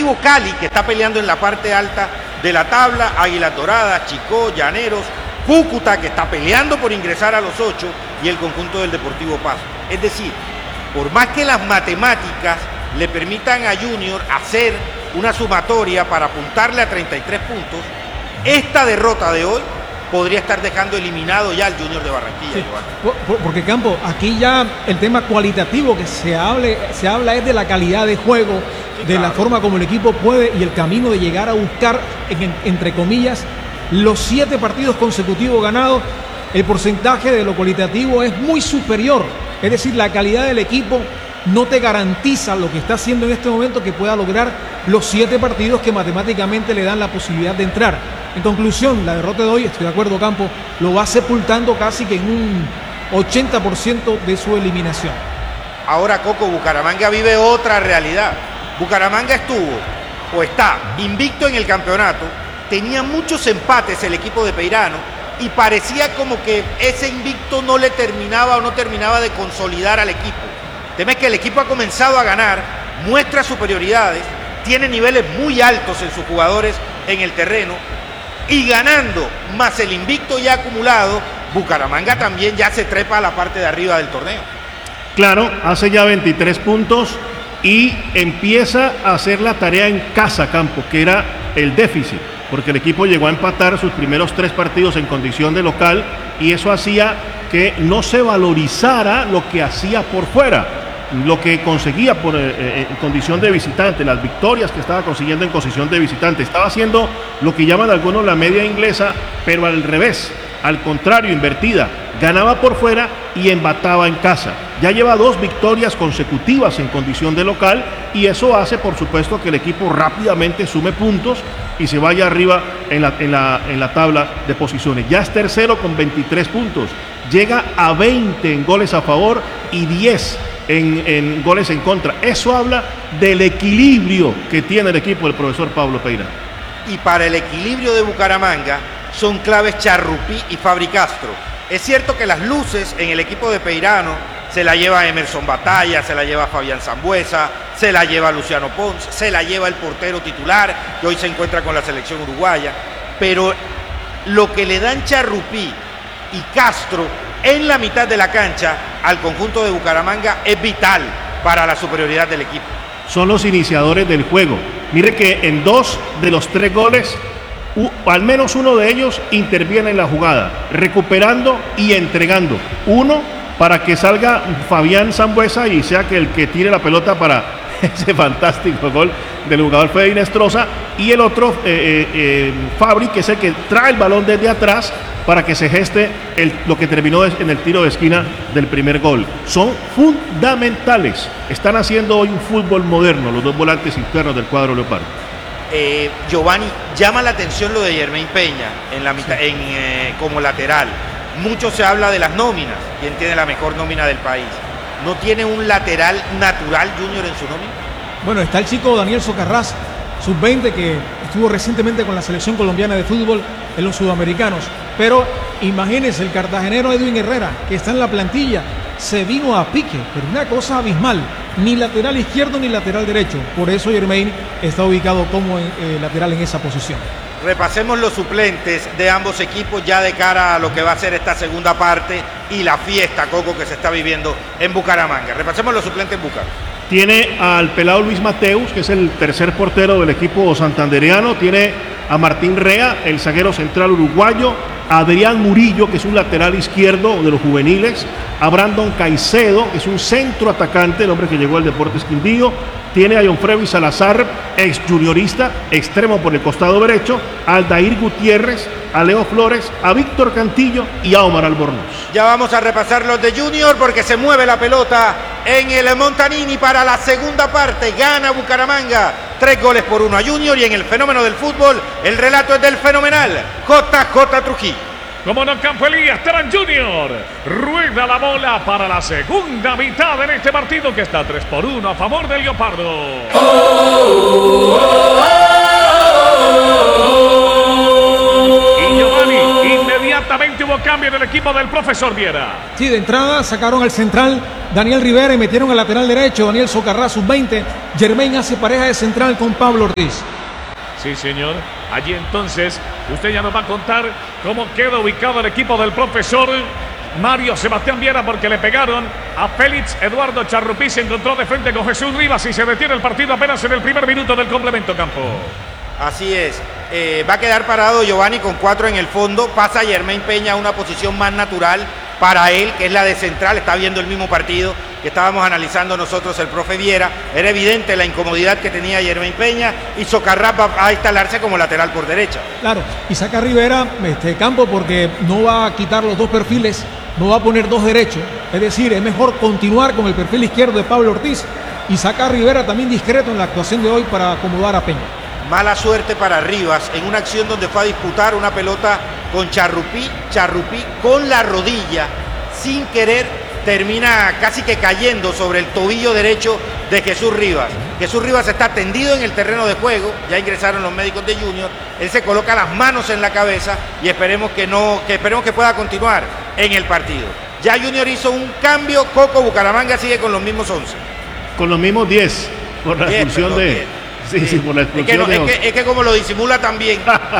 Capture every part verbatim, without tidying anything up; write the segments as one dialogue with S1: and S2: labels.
S1: Deportivo Cali, que está peleando en la parte alta de la tabla, Águilas Doradas, Chicó, Llaneros, Cúcuta, que está peleando por ingresar a los ocho, y el conjunto del Deportivo Pasto. Es decir, por más que las matemáticas le permitan a Junior hacer una sumatoria para apuntarle a treinta y tres puntos, esta derrota de hoy podría estar dejando eliminado ya al Junior de Barranquilla.
S2: Sí, por, porque Campo, aquí ya el tema cualitativo que se, hable, se habla es de la calidad de juego, sí, de claro, la forma como el equipo puede y el camino de llegar a buscar, en, entre comillas, los siete partidos consecutivos ganados. El porcentaje de lo cualitativo es muy superior, es decir, la calidad del equipo no te garantiza lo que está haciendo en este momento que pueda lograr los siete partidos que matemáticamente le dan la posibilidad de entrar. En conclusión, la derrota de hoy, estoy de acuerdo, Campo, lo va sepultando casi que en un ochenta por ciento de su eliminación.
S1: Ahora, Coco, Bucaramanga vive otra realidad. Bucaramanga estuvo o está invicto en el campeonato, tenía muchos empates el equipo de Peirano y parecía como que ese invicto no le terminaba o no terminaba de consolidar al equipo. Temes que el equipo ha comenzado a ganar, muestra superioridades, tiene niveles muy altos en sus jugadores en el terreno, y ganando más el invicto ya acumulado, Bucaramanga también ya se trepa a la parte de arriba del torneo.
S3: Claro, hace ya veintitrés puntos y empieza a hacer la tarea en casa, Campo, que era el déficit, porque el equipo llegó a empatar sus primeros tres partidos en condición de local y eso hacía que no se valorizara lo que hacía por fuera, lo que conseguía por, eh, en condición de visitante, las victorias que estaba consiguiendo en condición de visitante. Estaba haciendo lo que llaman algunos la media inglesa, pero al revés, al contrario, invertida. Ganaba por fuera y empataba en casa. Ya lleva dos victorias consecutivas en condición de local y eso hace, por supuesto, que el equipo rápidamente sume puntos y se vaya arriba en la, en la, en la tabla de posiciones. Ya es tercero con veintitrés puntos. Llega a veinte en goles a favor y diez En, en goles en contra. Eso habla del equilibrio que tiene el equipo del profesor Pablo Peirano.
S1: Y para el equilibrio de Bucaramanga son claves Charrupí y Fabri Castro. Es cierto que las luces en el equipo de Peirano se la lleva Emerson Batalla, se la lleva Fabián Sambueza, se la lleva Luciano Pons, se la lleva el portero titular que hoy se encuentra con la selección uruguaya, pero lo que le dan Charrupí y Castro en la mitad de la cancha al conjunto de Bucaramanga es vital para la superioridad del equipo.
S3: Son los iniciadores del juego. Mire que en dos de los tres goles, u, al menos uno de ellos interviene en la jugada, recuperando y entregando. Uno para que salga Fabián Sambueza y sea que el que tire la pelota para ese fantástico gol del jugador Fede Inestrosa, y el otro, eh, eh, Fabri, que es el que trae el balón desde atrás para que se geste el, lo que terminó en el tiro de esquina del primer gol. Son fundamentales. Están haciendo hoy un fútbol moderno los dos volantes internos del cuadro leopardo.
S1: Eh, Giovanni, llama la atención lo de Yermain Peña en la mitad, sí. en, eh, como lateral. Mucho se habla de las nóminas. ¿Quién tiene la mejor nómina del país? ¿No tiene un lateral natural Junior en su nómina?
S2: Bueno, está el chico Daniel Socarrás, sub veinte, que estuvo recientemente con la selección colombiana de fútbol en los sudamericanos. Pero imagínense, el cartagenero Edwin Herrera, que está en la plantilla, se vino a pique, pero una cosa abismal, ni lateral izquierdo ni lateral derecho. Por eso Yermain está ubicado como eh, lateral en esa posición.
S1: Repasemos los suplentes de ambos equipos ya de cara a lo que va a ser esta segunda parte y la fiesta, Coco, que se está viviendo en Bucaramanga. Repasemos los suplentes en Bucaramanga.
S3: Tiene al pelado Luis Mateus, que es el tercer portero del equipo santandereano. Tiene a Martín Rea, el zaguero central uruguayo. A Adrián Murillo, que es un lateral izquierdo de los juveniles. A Brandon Caicedo, que es un centro atacante, el hombre que llegó al Deportes Quindío. Tiene a Jonfrevi Salazar, ex juniorista, extremo por el costado derecho. A Aldair Gutiérrez, a Leo Flores, a Víctor Cantillo y a Omar Albornoz.
S1: Ya vamos a repasar los de Junior porque se mueve la pelota en el Montanini para la segunda parte. Gana Bucaramanga, tres goles por uno a Junior, y en el fenómeno del fútbol el relato es del fenomenal J J Trujillo.
S4: Como no, Campo Elías, Terán Junior rueda la bola para la segunda mitad en este partido que está tres por uno a favor del Leopardo. Oh, oh, oh, oh. Y Giovanni, inmediatamente hubo cambio en el equipo del profesor Viera.
S2: Sí, de entrada sacaron al central Daniel Rivera y metieron el lateral derecho, Daniel Socarrá, sub veinte. Germain hace pareja de central con Pablo Ortiz.
S4: Sí, señor. Allí entonces usted ya nos va a contar cómo queda ubicado el equipo del profesor Mario Sebastián Viera, porque le pegaron a Félix Eduardo Charrupí. Se encontró de frente con Jesús Rivas y se detiene el partido apenas en el primer minuto del complemento, Campo.
S1: Así es. Eh, va a quedar parado Giovanni con cuatro en el fondo. Pasa Germain Peña a una posición más natural para él, que es la de central. Está viendo el mismo partido que estábamos analizando nosotros el profe Viera. Era evidente la incomodidad que tenía Germain Peña, y Socarrá va a instalarse como lateral por derecha.
S2: Claro, y saca a Rivera este Campo porque no va a quitar los dos perfiles, no va a poner dos derechos. Es decir, es mejor continuar con el perfil izquierdo de Pablo Ortiz y saca a Rivera también discreto en la actuación de hoy para acomodar a Peña.
S1: Mala suerte para Rivas en una acción donde fue a disputar una pelota con Charrupí. Charrupí con la rodilla, sin querer, termina casi que cayendo sobre el tobillo derecho de Jesús Rivas. Jesús Rivas está tendido en el terreno de juego, ya ingresaron los médicos de Junior. Él se coloca las manos en la cabeza y esperemos que no, que esperemos que pueda continuar en el partido. Ya Junior hizo un cambio, Coco. Bucaramanga sigue con los mismos once.
S3: Con los mismos diez, por la expulsión de...
S1: diez.
S3: Sí, sí, por la expulsión
S1: es que, no,
S3: de...
S1: es, que, es que como lo disimula también.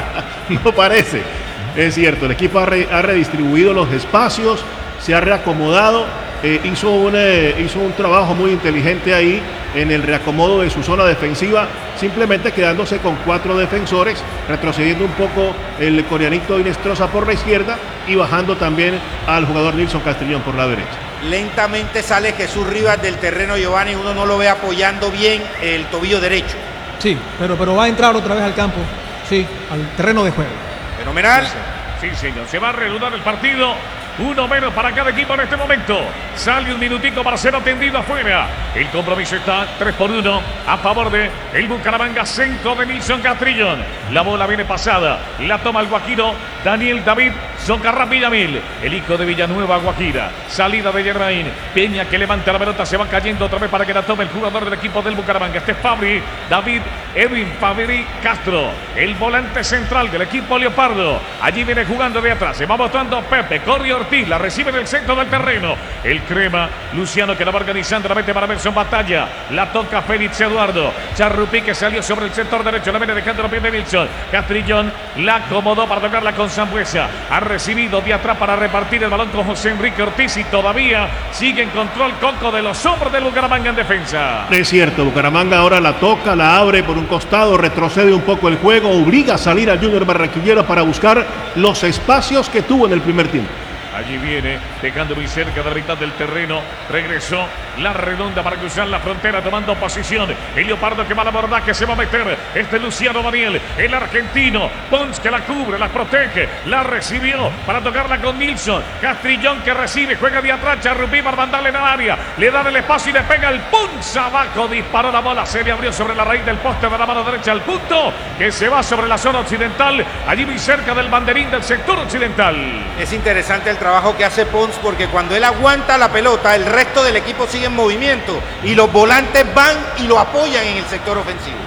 S3: No parece. Es cierto, el equipo ha, re, ha redistribuido los espacios, se ha reacomodado, eh, hizo, un, eh, hizo un trabajo muy inteligente ahí en el reacomodo de su zona defensiva, simplemente quedándose con cuatro defensores, retrocediendo un poco el coreanito Inestrosa por la izquierda y bajando también al jugador Nilson Castrillón por la derecha.
S1: Lentamente sale Jesús Rivas del terreno, Giovanni, uno no lo ve apoyando bien el tobillo derecho.
S2: Sí, pero, pero va a entrar otra vez al campo, sí, al terreno de juego.
S1: Fenomenal.
S4: Sí, señor, se va a reanudar el partido. Uno menos para cada equipo en este momento. Sale un minutico para ser atendido afuera. El compromiso está tres por uno a favor de el Bucaramanga, centro de Nilson Castrillón. La bola viene pasada, la toma el guajiro Daniel David Socarrá Villamil, el hijo de Villanueva, Guajira. Salida de Germain Peña, que levanta la pelota, se va cayendo otra vez para que la tome el jugador del equipo del Bucaramanga. Este es Fabri, David Edwin Fabri Castro, el volante central del equipo Leopardo. Allí viene jugando de atrás, se va mostrando Pepe, corre Ortiz, la recibe en el centro del terreno. El crema, Luciano, que la va organizando, la mete para Benson Batalla. La toca Félix Eduardo. Charrupí, que salió sobre el sector derecho, la viene dejando los pies de Nilson. Castrillón la acomodó para tocarla con Sambuesa. Ha recibido de atrás para repartir el balón con José Enrique Ortiz y todavía sigue en control Coco de los hombres del Bucaramanga en defensa.
S3: Es cierto, Bucaramanga ahora la toca, la abre por un costado, retrocede un poco el juego, obliga a salir al Junior Barranquillero para buscar los espacios que tuvo en el primer tiempo.
S4: Allí viene, dejando muy cerca de la mitad del terreno. Regresó la redonda para cruzar la frontera, tomando posición. El Leopardo que va a la borda, que se va a meter. Este Luciano Daniel, el argentino. Pons, que la cubre, la protege. La recibió para tocarla con Nilson. Castrillón, que recibe, juega de atrás. Charrupí para mandarle en el área. Le da el espacio y le pega el Pons abajo. Disparó la bola, se le abrió sobre la raíz del poste de la mano derecha al punto, que se va sobre la zona occidental. Allí muy cerca del banderín del sector occidental.
S1: Es interesante el trabajo que hace Pons, porque cuando él aguanta la pelota, el resto del equipo sigue en movimiento y los volantes van y lo apoyan en el sector ofensivo.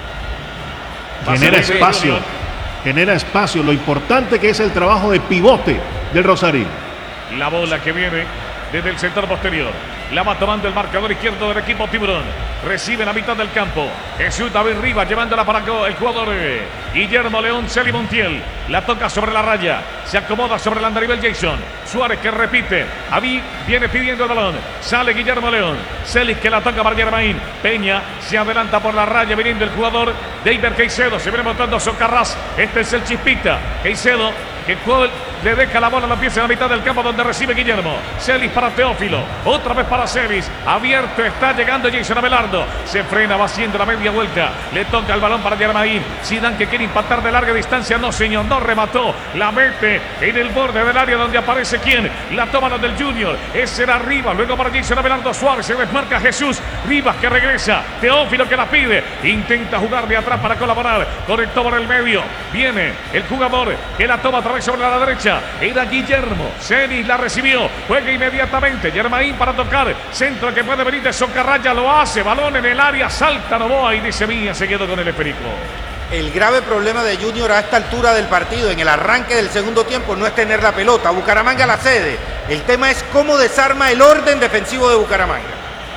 S3: Genera espacio, genera espacio. Lo importante que es el trabajo de pivote del Rosario.
S4: La bola que viene desde el sector posterior. La va tomando el marcador izquierdo del equipo Tiburón. Recibe la mitad del campo. Jesús David Rivas llevándola para el jugador eh, Guillermo León Celi Montiel. La toca sobre la raya. Se acomoda sobre el andarivel Jason Suárez, que repite. Avi viene pidiendo el balón. Sale Guillermo León. Celis, que la toca para Germain Peña. Se adelanta por la raya viniendo el jugador David Caicedo. Se viene mostrando Socarrás. Este es el Chispita. Caicedo, que le deja la bola a la pieza en la mitad del campo donde recibe Guillermo. Celis para Teófilo. Otra vez para Celis. Abierto está llegando Jason Abelardo. Se frena, va haciendo la media vuelta. Le toca el balón para Germain. Zidane, que quiere impactar de larga distancia. No, señor, no remató. La mete en el borde del área donde aparece quién. La toma la del Junior. Ese era Rivas. Luego para Jason Abelardo Suárez. Se desmarca Jesús Rivas, que regresa. Teófilo, que la pide. Intenta jugar de atrás para colaborar. Conectó por el medio. Viene el jugador que la toma a través sobre la derecha. Era Guillermo. Celis la recibió. Juega inmediatamente. Germain para tocar. Centro que puede venir de Socarrá. Ya lo hace. Balón en el área. Salta Novoa y dice Mía. Se quedó con el esférico.
S1: El grave problema de Junior a esta altura del partido, en el arranque del segundo tiempo, no es tener la pelota. Bucaramanga la cede. El tema es cómo desarma el orden defensivo de Bucaramanga.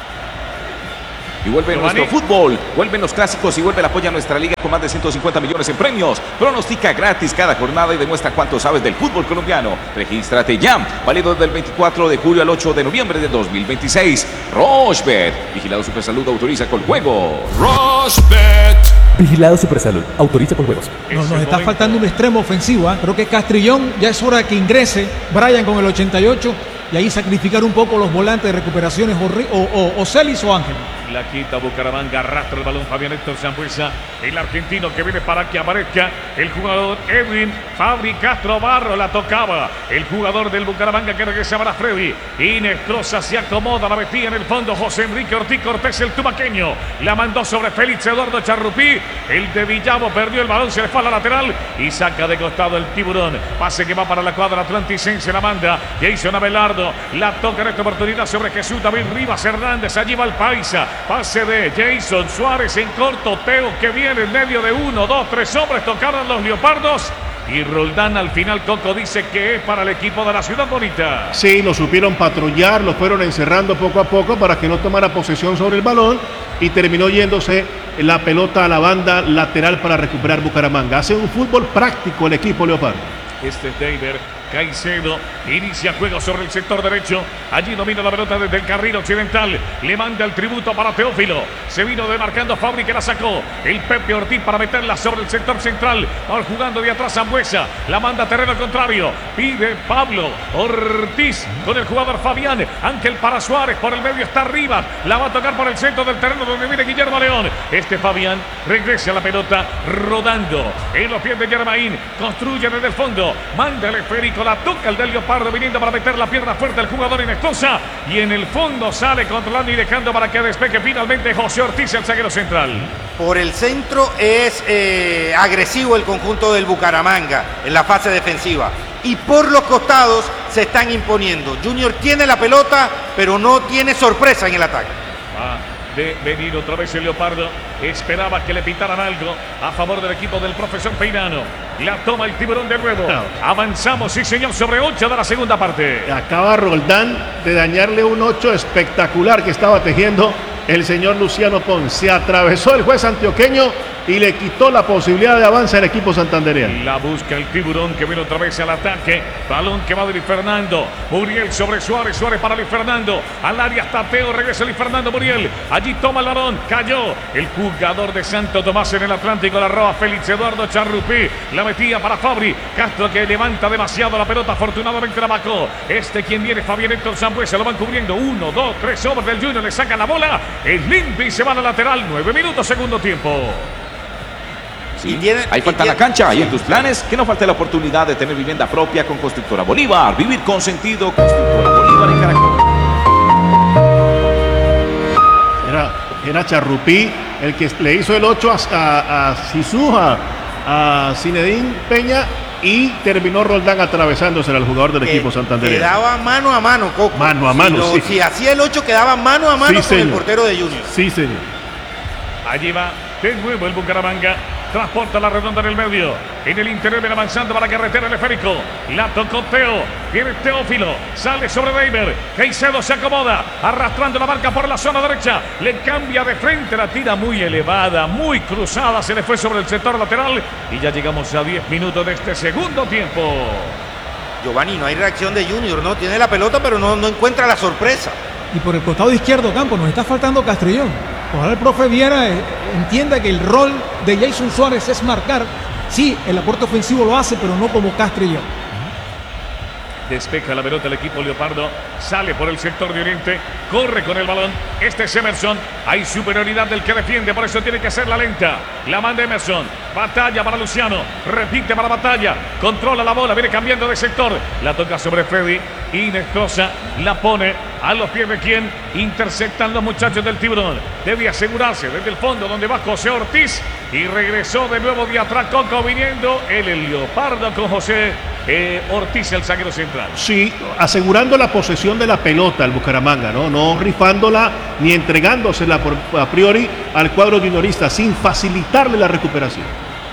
S5: Y vuelve
S4: Giovanni.
S5: nuestro fútbol, vuelven los clásicos y vuelve el apoyo a nuestra liga con más de ciento cincuenta millones en premios. Pronostica gratis cada jornada y demuestra cuánto sabes del fútbol colombiano. Regístrate ya, válido desde el veinticuatro de julio al ocho de noviembre de dos mil veintiséis. Rochebet, vigilado Supersalud, autoriza con juego.
S6: Rochebet. Vigilado Supersalud, autoriza con juegos.
S2: No, nos está faltando un extremo ofensivo, ¿eh? Creo que Castrillón ya es hora que ingrese. Brian con el ochenta y ocho y ahí sacrificar un poco los volantes de recuperaciones o, o, o Celis o Ángel.
S4: La quita Bucaramanga, arrastra el balón Fabián Héctor Sambuesa, el argentino que viene para que aparezca el jugador Edwin Fabri Castro Barro, la tocaba el jugador del Bucaramanga que regresa para Freddy, Inestrosa se acomoda, la metía en el fondo José Enrique Ortiz Cortés, el tumaqueño, la mandó sobre Félix Eduardo Charrupí, el de Villavo perdió el balón, se le fue a la lateral y saca de costado el Tiburón, pase que va para la cuadra atlanticense, la manda Jason Abelardo, la toca en esta oportunidad sobre Jesús David Rivas Hernández, allí va el Paisa. Pase de Jason Suárez en corto, Teo que viene en medio de uno, dos, tres hombres, tocaron los Leopardos y Roldán al final, Coco, dice que es para el equipo de la Ciudad Bonita.
S3: Sí, lo supieron patrullar, lo fueron encerrando poco a poco para que no tomara posesión sobre el balón y terminó yéndose la pelota a la banda lateral para recuperar Bucaramanga. Hace un fútbol práctico el equipo Leopardo.
S4: Este es Deiber Caicedo, inicia juego sobre el sector derecho, allí domina la pelota desde el carril occidental, le manda el tributo para Teófilo, se vino demarcando Fabri que la sacó, el Pepe Ortiz para meterla sobre el sector central, ahora jugando de atrás Sambuesa, la manda a terreno contrario, pide Pablo Ortiz con el jugador Fabián, Ángel para Suárez, por el medio está arriba, la va a tocar por el centro del terreno donde viene Guillermo León, este Fabián regresa a la pelota rodando en los pies de Germain, construye desde el fondo, manda el esférico, la toca el del Leopardo viniendo para meter la pierna fuerte el jugador Inestrosa y en el fondo sale controlando y dejando para que despegue finalmente José Ortiz, el zaguero central.
S1: Por el centro es eh, agresivo el conjunto del Bucaramanga en la fase defensiva y por los costados se están imponiendo. Junior tiene la pelota pero no tiene sorpresa en el ataque.
S4: Va de venir otra vez el Leopardo, esperaba que le pitaran algo a favor del equipo del profesor Peirano, la toma el Tiburón de nuevo, no. Avanzamos, sí señor, sobre ocho de la segunda parte.
S3: Acaba Roldán de dañarle un ocho espectacular que estaba tejiendo el señor Luciano Ponce, se atravesó el juez antioqueño y le quitó la posibilidad de avance al equipo santandereano.
S4: La busca el Tiburón que viene otra vez al ataque, balón que va de Luis Fernando, Muriel sobre Suárez, Suárez para Luis Fernando, al área está Teo, regresa Luis Fernando, Muriel, allí toma el balón, cayó el jugador de Santo Tomás en el Atlántico, la roba Félix Eduardo Charrupí, la metía para Fabri, Castro que levanta demasiado la pelota, afortunadamente la bacó, este quien viene Fabián Héctor Sambuesa, lo van cubriendo, uno, dos, tres hombres del Junior, le sacan la bola, es limpio y se va a la lateral, nueve minutos, segundo tiempo.
S5: Sí, tiene, ahí falta tiene, la cancha, sí, y en tus planes que no falte la oportunidad de tener vivienda propia con Constructora Bolívar. Vivir con sentido, Constructora Bolívar en Caracol.
S3: Era, era Charrupí el que le hizo el ocho a, a, a Sisuja, a Zinedine Peña y terminó Roldán atravesándose al jugador del equipo santandereano.
S1: Quedaba mano a mano, Coco.
S3: Mano a mano,
S1: si,
S3: sí.
S1: lo, si hacía el ocho quedaba mano a mano
S3: sí,
S1: con
S3: señor.
S1: el portero de Junior.
S3: Sí, señor.
S4: Allí va de nuevo el Bucaramanga, transporta la redonda en el medio, en el interior viene avanzando para carretera el esférico, la tocó Teo, viene Teófilo, sale sobre Deiber, Caicedo se acomoda, arrastrando la marca por la zona derecha, le cambia de frente, la tira muy elevada, muy cruzada, se le fue sobre el sector lateral y ya llegamos a diez minutos de este segundo tiempo.
S1: Giovanni, no hay reacción de Junior, ¿no? Tiene la pelota pero no, no encuentra la sorpresa.
S2: Y por el costado izquierdo, Campo, nos está faltando Castrillón. Ojalá el profe Viera eh, entienda que el rol de Jason Suárez es marcar. Sí, el aporte ofensivo lo hace, pero no como Castrillón.
S4: Despeja la pelota el equipo Leopardo, sale por el sector de oriente, corre con el balón, este es Emerson, hay superioridad del que defiende, por eso tiene que ser la lenta, la manda Emerson, batalla para Luciano, repite para Batalla, controla la bola, viene cambiando de sector, la toca sobre Freddy, Inestrosa, la pone a los pies de quien, interceptan los muchachos del Tiburón, debe asegurarse desde el fondo donde va José Ortiz y regresó de nuevo de atrás Coco viniendo el, el Leopardo con José eh, Ortiz, el zaguero central.
S3: Sí, asegurando la posesión de la pelota al Bucaramanga, ¿no? No rifándola ni entregándosela por, a priori al cuadro juniorista, sin facilitarle la recuperación.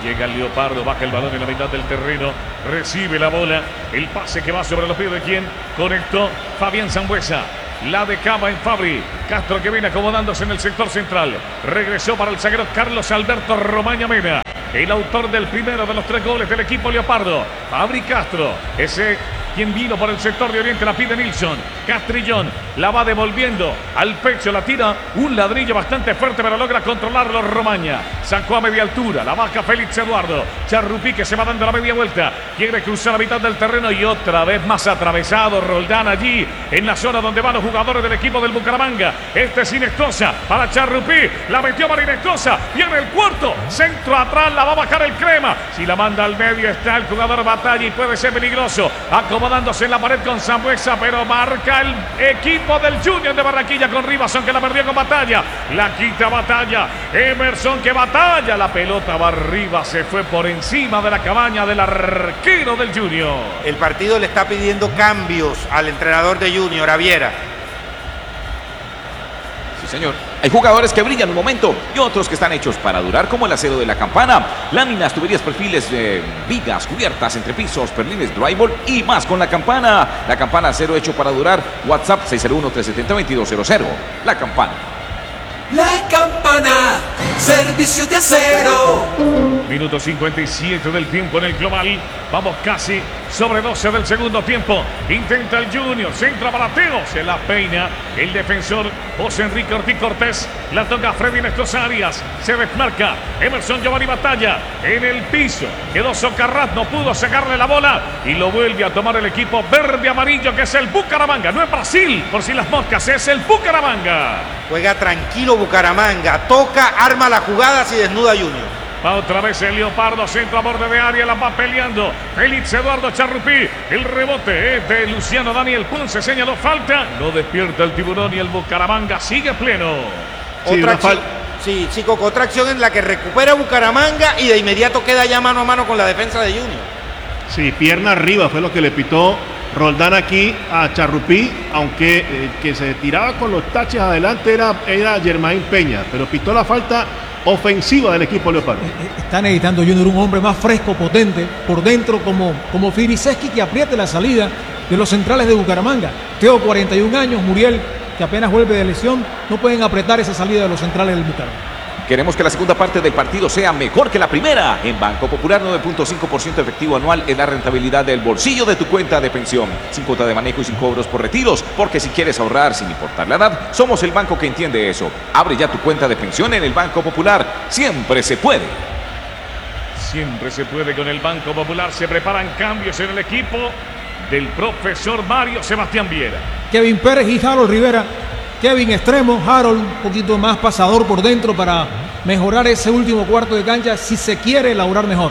S4: Llega el Leopardo, baja el balón en la mitad del terreno, recibe la bola, el pase que va sobre los pies de quien conectó Fabián Sambueza. La dejaba en Fabri. Castro que viene acomodándose en el sector central. Regresó para el zaguero Carlos Alberto Romaña Mena, el autor del primero de los tres goles del equipo Leopardo. Fabri Castro, ese quien vino por el sector de Oriente, la pide Nilsson. Castrillón la va devolviendo al pecho, la tira un ladrillo bastante fuerte, pero logra controlarlo Romaña. Sacó a media altura, la baja Félix Eduardo. Charrupí que se va dando la media vuelta, quiere cruzar la mitad del terreno y otra vez más atravesado Roldán allí en la zona donde van los jugadores del equipo del Bucaramanga. Este es Inestrosa para Charrupí, la metió para Inestrosa, viene el cuarto, centro atrás, la va a bajar el Crema. Si la manda al medio está el jugador Batalla y puede ser peligroso. Acomodándose en la pared con Sambueza, pero marca el equipo del Junior de Barranquilla con Rivas, aunque la perdió con Batalla. La quita Batalla. Emerson que batalla. La pelota va arriba, se fue por encima de la cabaña del arquero del Junior.
S1: El partido le está pidiendo cambios al entrenador de Junior, a Viera.
S5: Sí, señor. Hay jugadores que brillan un momento y otros que están hechos para durar, como el acero de la campana. Láminas, tuberías, perfiles, eh, vigas, cubiertas, entrepisos, perlines, drywall y más con la campana. La campana acero hecho para durar. WhatsApp seis cero uno, tres siete cero, dos dos cero cero. La campana.
S7: La campana, servicio de acero.
S4: Minuto cincuenta y siete del tiempo en el global. Vamos casi sobre doce del segundo tiempo. Intenta el Junior, centra para Teo, se la peina el defensor José Enrique Ortiz Cortés. La toca Freddy Nestroza Arias, se desmarca Emerson Giovanni Batalla en el piso. Quedó Socarrat, no pudo sacarle la bola y lo vuelve a tomar el equipo verde-amarillo, que es el Bucaramanga. No es Brasil, por si las moscas, es el Bucaramanga.
S1: Juega tranquilo Bucaramanga, toca, arma la jugada, si desnuda Junior.
S4: Va otra vez el Leopardo, centro a borde de área, la va peleando Félix Eduardo Charrupí. El rebote es de Luciano Daniel Ponce, señaló falta. No despierta el tiburón y el Bucaramanga sigue pleno.
S3: Sí,
S1: Otra
S3: una
S1: acción,
S3: fal-
S1: sí, sí, Coco, otra acción en la que recupera Bucaramanga y de inmediato queda ya mano a mano con la defensa de Junior.
S3: Sí, pierna arriba fue lo que le pitó Roldán aquí a Charrupí, aunque el que se tiraba con los taches adelante era, era Germain Peña, pero pitó la falta ofensiva del equipo Leopardo.
S2: Está necesitando Junior un hombre más fresco, potente, por dentro como, como Filiseski, que apriete la salida de los centrales de Bucaramanga. Teo, cuarenta y un años, Muriel, que apenas vuelve de lesión, no pueden apretar esa salida de los centrales del Bucaramanga.
S5: Queremos que la segunda parte del partido sea mejor que la primera. En Banco Popular, nueve punto cinco por ciento efectivo anual es la rentabilidad del bolsillo de tu cuenta de pensión. Sin cuota de manejo y sin cobros por retiros. Porque si quieres ahorrar sin importar la edad, somos el banco que entiende eso. Abre ya tu cuenta de pensión en el Banco Popular. Siempre se puede.
S4: Siempre se puede con el Banco Popular. Se preparan cambios en el equipo del profesor Mario Sebastián Viera.
S2: Kevin Pérez y Harold Rivera. Kevin extremo, Harold un poquito más pasador por dentro para mejorar ese último cuarto de cancha si se quiere elaborar mejor.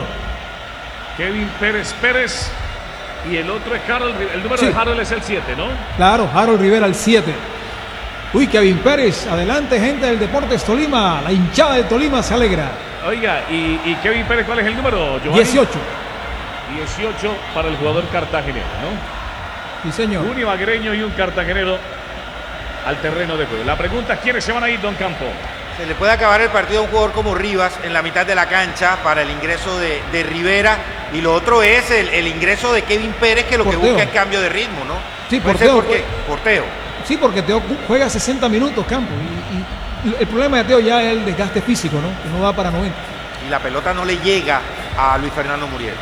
S4: Kevin Pérez Pérez y el otro es Harold. El número
S2: Sí.
S4: de Harold es el siete, ¿no?
S2: Claro, Harold Rivera al siete. Uy, Kevin Pérez, adelante gente del Deportes Tolima, la hinchada de Tolima se alegra.
S4: Oiga, y, y Kevin Pérez, ¿cuál es el número, Giovanni?
S2: dieciocho.
S4: dieciocho para el jugador cartagenero, ¿no?
S2: Sí, señor.
S4: Un ibaguereño y un cartagenero al terreno de juego. La pregunta es quiénes se van a ir, Don Campo.
S1: Se le puede acabar el partido a un jugador como Rivas en la mitad de la cancha para el ingreso de, de Rivera, y lo otro es el, el ingreso de Kevin Pérez, que lo que
S2: Porteo.
S1: busca es cambio de ritmo, ¿no?
S2: Sí,
S1: Puede ser
S2: porteo,
S1: porque, porteo.
S2: Sí, porque Teo juega sesenta minutos, Campo. Y, y el problema de Teo ya es el desgaste físico, ¿no? Que no va para noventa.
S1: Y la pelota no le llega a Luis Fernando Muriel.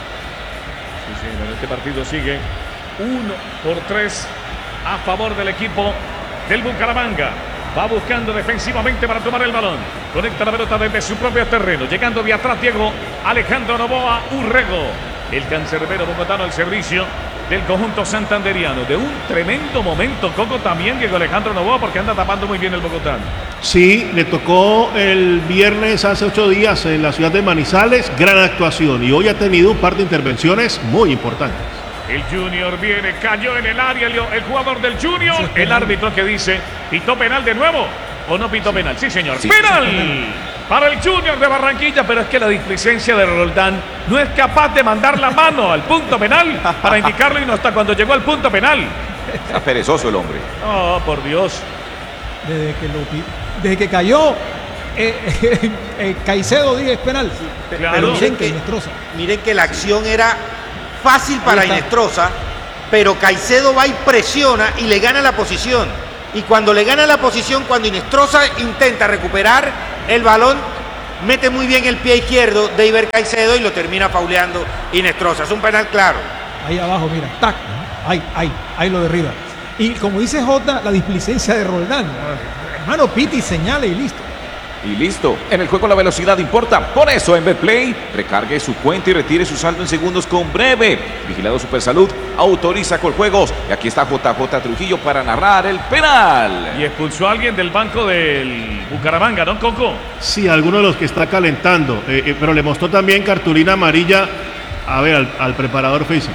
S4: Sí, señor, este partido sigue uno por tres a favor del equipo del Bucaramanga. Va buscando defensivamente para tomar el balón. Conecta la pelota desde su propio terreno. Llegando de atrás Diego Alejandro Novoa Urrego. El cancerbero bogotano al servicio del conjunto santanderiano. De un tremendo momento, Coco, también Diego Alejandro Novoa, porque anda tapando muy bien el bogotano.
S3: Sí, le tocó el viernes hace ocho días en la ciudad de Manizales, gran actuación, y hoy ha tenido un par de intervenciones muy importantes.
S4: El Junior viene, cayó en el área el, el jugador del Junior. El árbitro que dice, ¿pitó penal de nuevo o no pitó penal? Sí, señor.
S5: Sí.
S4: ¡Penal! Para el Junior de Barranquilla, pero es que la displicencia de Roldán no es capaz de mandar la mano al punto penal para indicarlo, y no hasta cuando llegó al punto penal.
S5: Está perezoso el hombre.
S4: Oh, por Dios.
S2: Desde que, lo, pi- desde que cayó, eh, eh, Caicedo dice es penal.
S4: Claro.
S1: Pero miren
S2: Vicente
S1: que,
S2: Inestrosa.
S1: miren que la acción era fácil para
S2: Ahí está.
S1: Inestrosa, pero Caicedo va y presiona y le gana la posición. Y cuando le gana la posición, cuando Inestrosa intenta recuperar el balón, mete muy bien el pie izquierdo de Iber Caicedo y lo termina fauleando Inestrosa. Es un penal claro.
S2: Ahí abajo, mira, tac, ahí, ahí, ahí lo derriba. Y como dice Jota, la displicencia de Roldán. Hermano, piti, señale y listo.
S5: Y listo, en el juego la velocidad importa, por eso en Betplay recargue su cuenta y retire su saldo en segundos con Breve. Vigilado Supersalud, autoriza Coljuegos. Y aquí está J J Trujillo para narrar el penal.
S4: Y expulsó a alguien del banco del Bucaramanga, ¿no, Coco?
S3: Sí, alguno de los que está calentando, eh, eh, pero le mostró también cartulina amarilla, a ver, al, al preparador físico.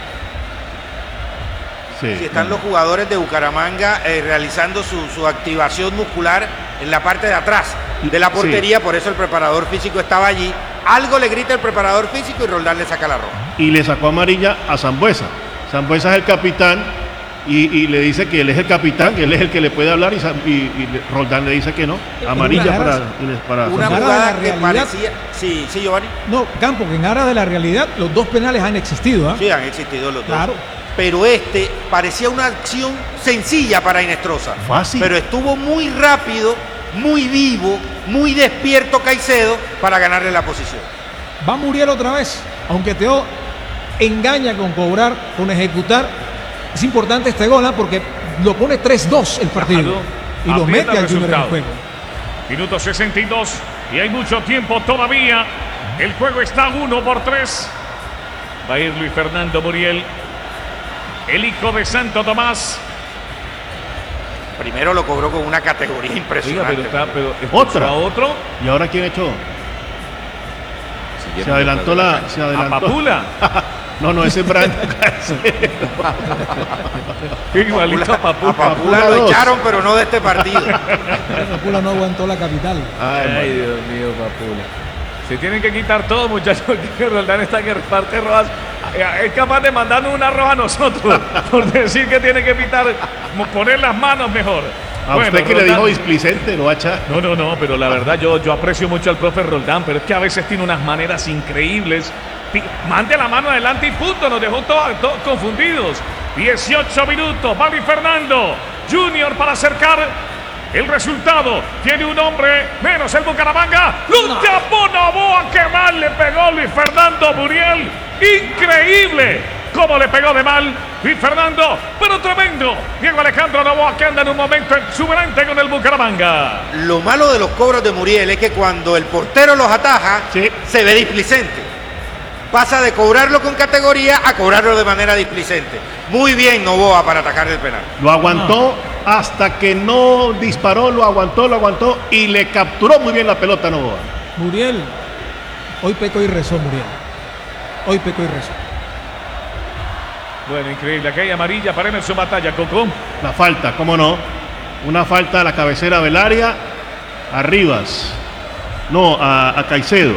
S3: Sí.
S1: Si están los jugadores de Bucaramanga eh, realizando su, su activación muscular en la parte de atrás de la portería, sí. Por eso el preparador físico estaba allí. Algo le grita el preparador físico y Roldán le saca la roja.
S3: Y le sacó amarilla a Sambuesa. Sambuesa es el capitán y, y le dice que él es el capitán, que él es el que le puede hablar y, y, y Roldán le dice que no. Amarilla para, para
S1: una
S2: Sambuesa.
S1: jugada
S2: de
S1: que
S2: la
S1: parecía... Sí, sí, Giovanni.
S2: No, Campo, que en aras de la realidad, los dos penales han existido. ¿eh?
S1: Sí, han existido los dos.
S2: Claro.
S1: Pero este parecía una acción sencilla para Inestrosa.
S3: Fácil.
S1: Pero estuvo muy rápido, muy vivo, muy despierto Caicedo para ganarle la posición.
S2: Va Muriel otra vez, aunque Teo engaña con cobrar, con ejecutar. Es importante este gol, ¿eh? Porque lo pone tres dos el partido.
S4: Claro.
S2: Y lo
S4: Aprieta
S2: mete
S4: el
S2: al Junior en el
S4: resultado.
S2: juego.
S4: Minuto sesenta y dos y hay mucho tiempo todavía. El juego está uno por tres. Va a ir Luis Fernando Muriel, el hijo de Santo Tomás.
S1: Primero lo cobró con una categoría
S4: Oiga,
S1: impresionante.
S4: pero está, pero expulsó
S3: Otra.
S4: a otro.
S3: ¿Y ahora quién echó?
S5: Siguieron
S3: Se adelantó
S5: detrás de
S3: la...
S5: cancha.
S3: Se
S4: A
S3: adelantó.
S4: Papula.
S3: No, no, ese es Brandon.
S4: Igualito a
S1: A
S4: Papula.
S1: Papula
S3: Papula
S1: lo
S3: dos.
S1: echaron, pero no de este partido.
S2: Papula no aguantó la capital.
S4: Ay, Dios mío, Papula. Se tienen que quitar todo, muchachos. Que Roldán está que reparte rojas. Es capaz de mandarnos una roja a nosotros por decir que tiene que pitar, poner las manos mejor.
S3: A
S4: Bueno,
S3: usted que le
S4: Roldán-
S3: dijo displicente, lo va a echar.
S4: No, no, no, pero la verdad yo, yo aprecio mucho al profe Roldán, pero es que a veces tiene unas maneras increíbles. Pi- Mande la mano adelante y punto, nos dejó todos, todos confundidos. dieciocho minutos, va Luis Fernando Junior para acercar el resultado. Tiene un hombre menos el Bucaramanga. ¡Lo tapó Novoa! ¡Qué mal le pegó Luis Fernando Muriel! ¡Increíble! ¿Cómo le pegó de mal Luis Fernando? Pero tremendo. Diego Alejandro Novoa, que anda en un momento exuberante con el Bucaramanga.
S1: Lo malo de los cobros de Muriel es que cuando el portero los ataja,
S3: Sí.
S1: se ve displicente. Pasa de cobrarlo con categoría a cobrarlo de manera displicente. Muy bien Novoa para atacar el penal.
S3: Lo aguantó hasta que no disparó, lo aguantó, lo aguantó y le capturó muy bien la pelota a Novoa.
S2: Muriel, hoy pecó y rezó Muriel. Hoy pecó y rezó.
S4: Bueno, increíble. Aquí hay amarilla para Emerson Batalla, Coco.
S3: La falta, cómo no. Una falta a la cabecera del área, a Rivas. No, a, a Caicedo.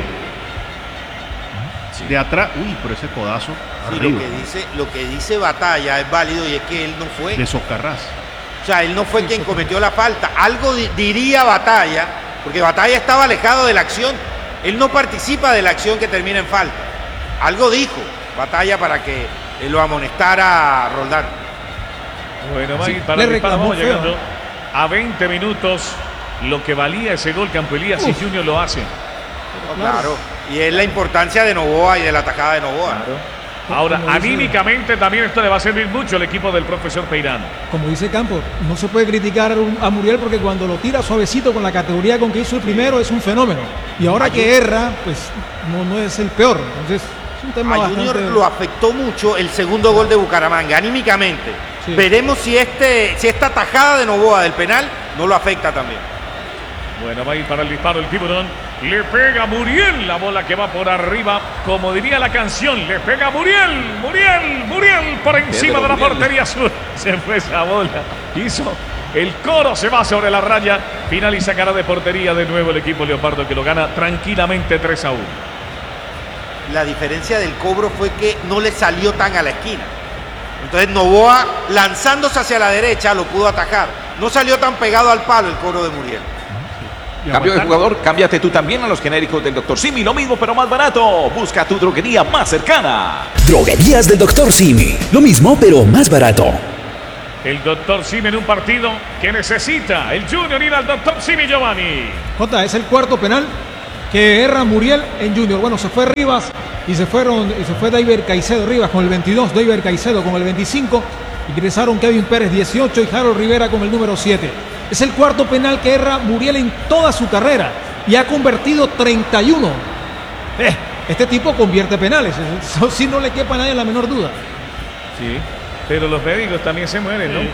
S3: De atrás, uy, pero ese codazo.
S1: Sí,
S3: arriba.
S1: lo que dice, lo que dice Batalla es válido y es que él no fue.
S3: De Socarrás.
S1: O sea, él no fue quien cometió la falta. Algo di- diría Batalla, porque Batalla estaba alejado de la acción. Él no participa de la acción que termina en falta. Algo dijo Batalla para que eh, lo amonestara Roldán.
S4: Bueno, va a ir para
S2: le
S4: el disparo.
S2: reclamó
S4: Vamos
S2: feo.
S4: llegando a veinte minutos. Lo que valía ese gol, Campo Elías, si
S2: Uf.
S4: Junior lo hace.
S1: Claro. Y es la importancia de Novoa y de la atajada de Novoa.
S4: Ahora,
S2: Como dice-
S4: anímicamente también esto le va a servir mucho al equipo del profesor Peirano.
S2: Como dice Campos, no se puede criticar a un- a Muriel porque cuando lo tira suavecito con la categoría con que hizo el primero es un fenómeno. Y ahora que erra, pues no, no es el peor. Entonces, es un tema
S1: A
S2: bastante...
S1: Junior lo afectó mucho el segundo gol de Bucaramanga, anímicamente.
S2: Sí.
S1: Veremos si, este, si esta tajada de Novoa del penal no lo afecta también.
S4: Bueno, va a ir para el disparo el tiburón. Le pega Muriel, la bola que va por arriba. Como diría la canción, le pega Muriel, Muriel, Muriel por encima
S5: Pedro
S4: de la
S5: Muriel.
S4: portería sur. Se fue esa bola. Hizo el coro, se va sobre la raya. Final y sacará de portería de nuevo el equipo Leopardo, que lo gana tranquilamente tres a uno.
S1: La diferencia del cobro fue que no le salió tan a la esquina. Entonces Novoa, lanzándose hacia la derecha, lo pudo atajar. No salió tan pegado al palo el cobro de Muriel.
S5: Cambio de jugador, cámbiate tú también a los genéricos del doctor Simi. Lo mismo pero más barato. Busca tu droguería más cercana.
S8: Droguerías del doctor Simi. Lo mismo pero más barato.
S4: El doctor Simi en un partido que necesita el Junior ir al doctor Simi, Giovanni.
S2: Jota, es el cuarto penal que erra Muriel en Junior. Bueno, se fue Rivas y se fueron y se fue David Caicedo. Rivas con el veintidós, David Caicedo con el veinticinco. Ingresaron Kevin Pérez dieciocho y Harold Rivera con el número siete. Es el cuarto penal que erra Muriel en toda su carrera y ha convertido treinta y uno. Eh, este tipo convierte penales, eso sí no le quepa a nadie la menor duda.
S4: Sí, pero los médicos también se mueren, ¿no? Sí.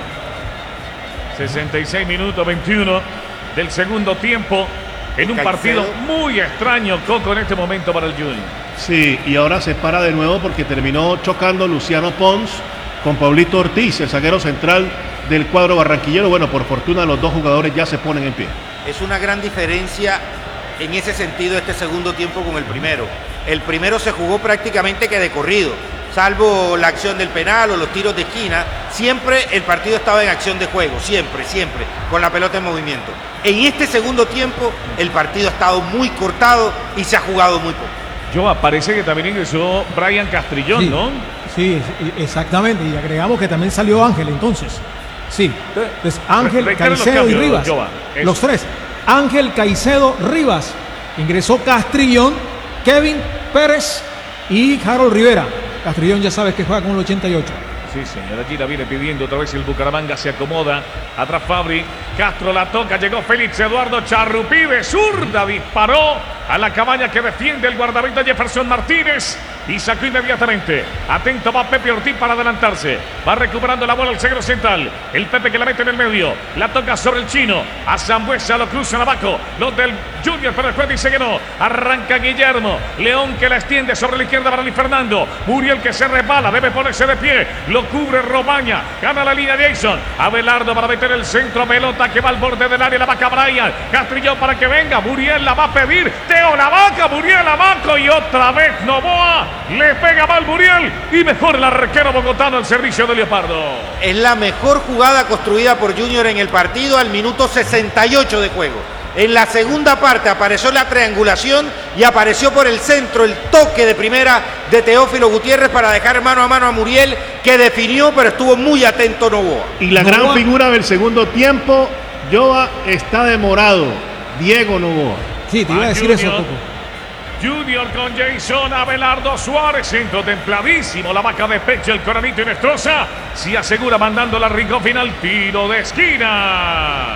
S4: sesenta y seis minutos, veintiuno del segundo tiempo en un
S1: Caicedo.
S4: Partido muy extraño, Coco, en este momento para el Junior.
S3: Sí, y ahora se para de nuevo porque terminó chocando Luciano Pons con Pablito Ortiz, el zaguero central del cuadro barranquillero. Bueno, por fortuna los dos jugadores ya se ponen en pie.
S1: Es una gran diferencia en ese sentido este segundo tiempo con el primero. El primero se jugó prácticamente que de corrido, salvo la acción del penal o los tiros de esquina. Siempre el partido estaba en acción de juego, siempre, siempre, con la pelota en movimiento. En este segundo tiempo el partido ha estado muy cortado y se ha jugado muy poco.
S4: Yo, parece que también ingresó Brian Castrillón,
S2: Sí,
S4: ¿no?
S2: sí, exactamente. Y agregamos que también salió Ángel entonces. Sí, entonces Ángel,
S4: Reitero los
S2: Caicedo
S4: cambios,
S2: y Rivas.
S4: Joa, eso.
S2: Los tres. Ángel, Caicedo, Rivas. Ingresó Castrillón, Kevin Pérez y Harold Rivera. Castrillón ya sabes que juega con el ochenta y ocho.
S4: Sí, señor, allí la viene pidiendo otra vez el Bucaramanga, se acomoda. Atrás Fabri, Castro la toca, llegó Félix Eduardo Charrupí de zurda, disparó a la cabaña que defiende el guardameta Jefferson Martínez y sacó inmediatamente. Atento va Pepe Ortiz para adelantarse. Va recuperando la bola el zaguero central. El Pepe que la mete en el medio. La toca sobre el chino. A Zambuesa lo cruzan abajo. Los del Junior, pero después dice que no. Arranca Guillermo. León que la extiende sobre la izquierda para Luis Fernando. Muriel que se resbala. Debe ponerse de pie. Lo cubre Romaña. Gana la línea Jason. Abelardo para meter el centro. Pelota que va al borde del área. La vaca Brian. Castrillón para que venga. Muriel la va a pedir. Teo la vaca. Muriel la vaca. Y otra vez Novoa. Le pega mal Muriel. Y mejor el arquero bogotano al servicio de Leopardo.
S1: Es la mejor jugada construida por Junior en el partido al minuto sesenta y ocho de juego. En la segunda parte apareció la triangulación y apareció por el centro el toque de primera de Teófilo Gutiérrez para dejar mano a mano a Muriel, que definió, pero estuvo muy atento Novoa.
S3: Y la
S2: Novoa.
S3: gran figura del segundo tiempo, Joa, está demorado. Diego Novoa.
S2: Sí, te iba a decir
S4: Junior.
S2: eso, Coco.
S4: Junior con Jason, Abelardo Suárez, centro templadísimo, la vaca de pecho, el Coranito y Nestroza se asegura mandando la rincón final, tiro de esquina.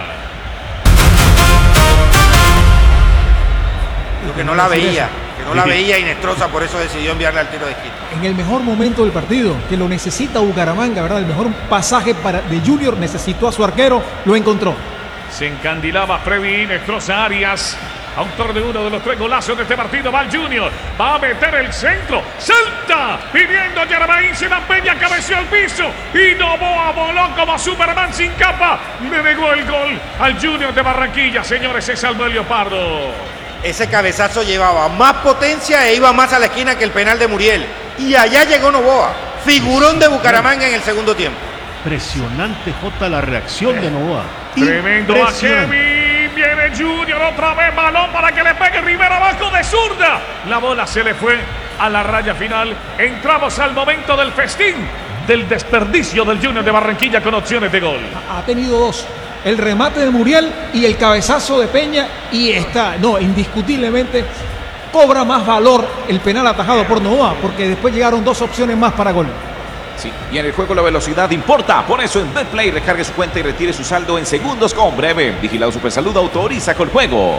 S1: Lo que no la veía, que no la veía y Nestroza por eso decidió enviarle al tiro de esquina.
S2: En el mejor momento del partido, que lo necesita Bucaramanga, ¿verdad? El mejor pasaje para, de Junior, necesitó a su arquero, lo encontró.
S4: Se encandilaba Freddy Nestroza Arias. Autor de uno de los tres golazos de este partido, va el Junior, va a meter el centro, salta, pidiendo a Germain, se la Peña, cabeció al piso, y Novoa voló como Superman sin capa, le negó el gol al Junior de Barranquilla, señores, se salvó el Leopardo.
S1: Ese cabezazo llevaba más potencia e iba más a la esquina que el penal de Muriel, y allá llegó Novoa, figurón de Bucaramanga en el segundo tiempo.
S3: Impresionante, Jota, la reacción de Novoa.
S4: Tremendo a Kevin. Viene Junior otra vez, balón para que le pegue Rivera abajo de zurda. La bola se le fue a la raya final. Entramos al momento del festín, del desperdicio del Junior de Barranquilla con opciones de gol.
S2: Ha tenido dos. El remate de Muriel y el cabezazo de Peña. Y está, no, indiscutiblemente cobra más valor el penal atajado por Novoa, porque después llegaron dos opciones más para gol.
S5: Sí, y en el juego la velocidad importa. Por eso en Betplay recargue su cuenta y retire su saldo en segundos con Breve. Vigilado Supersalud autoriza con juegos.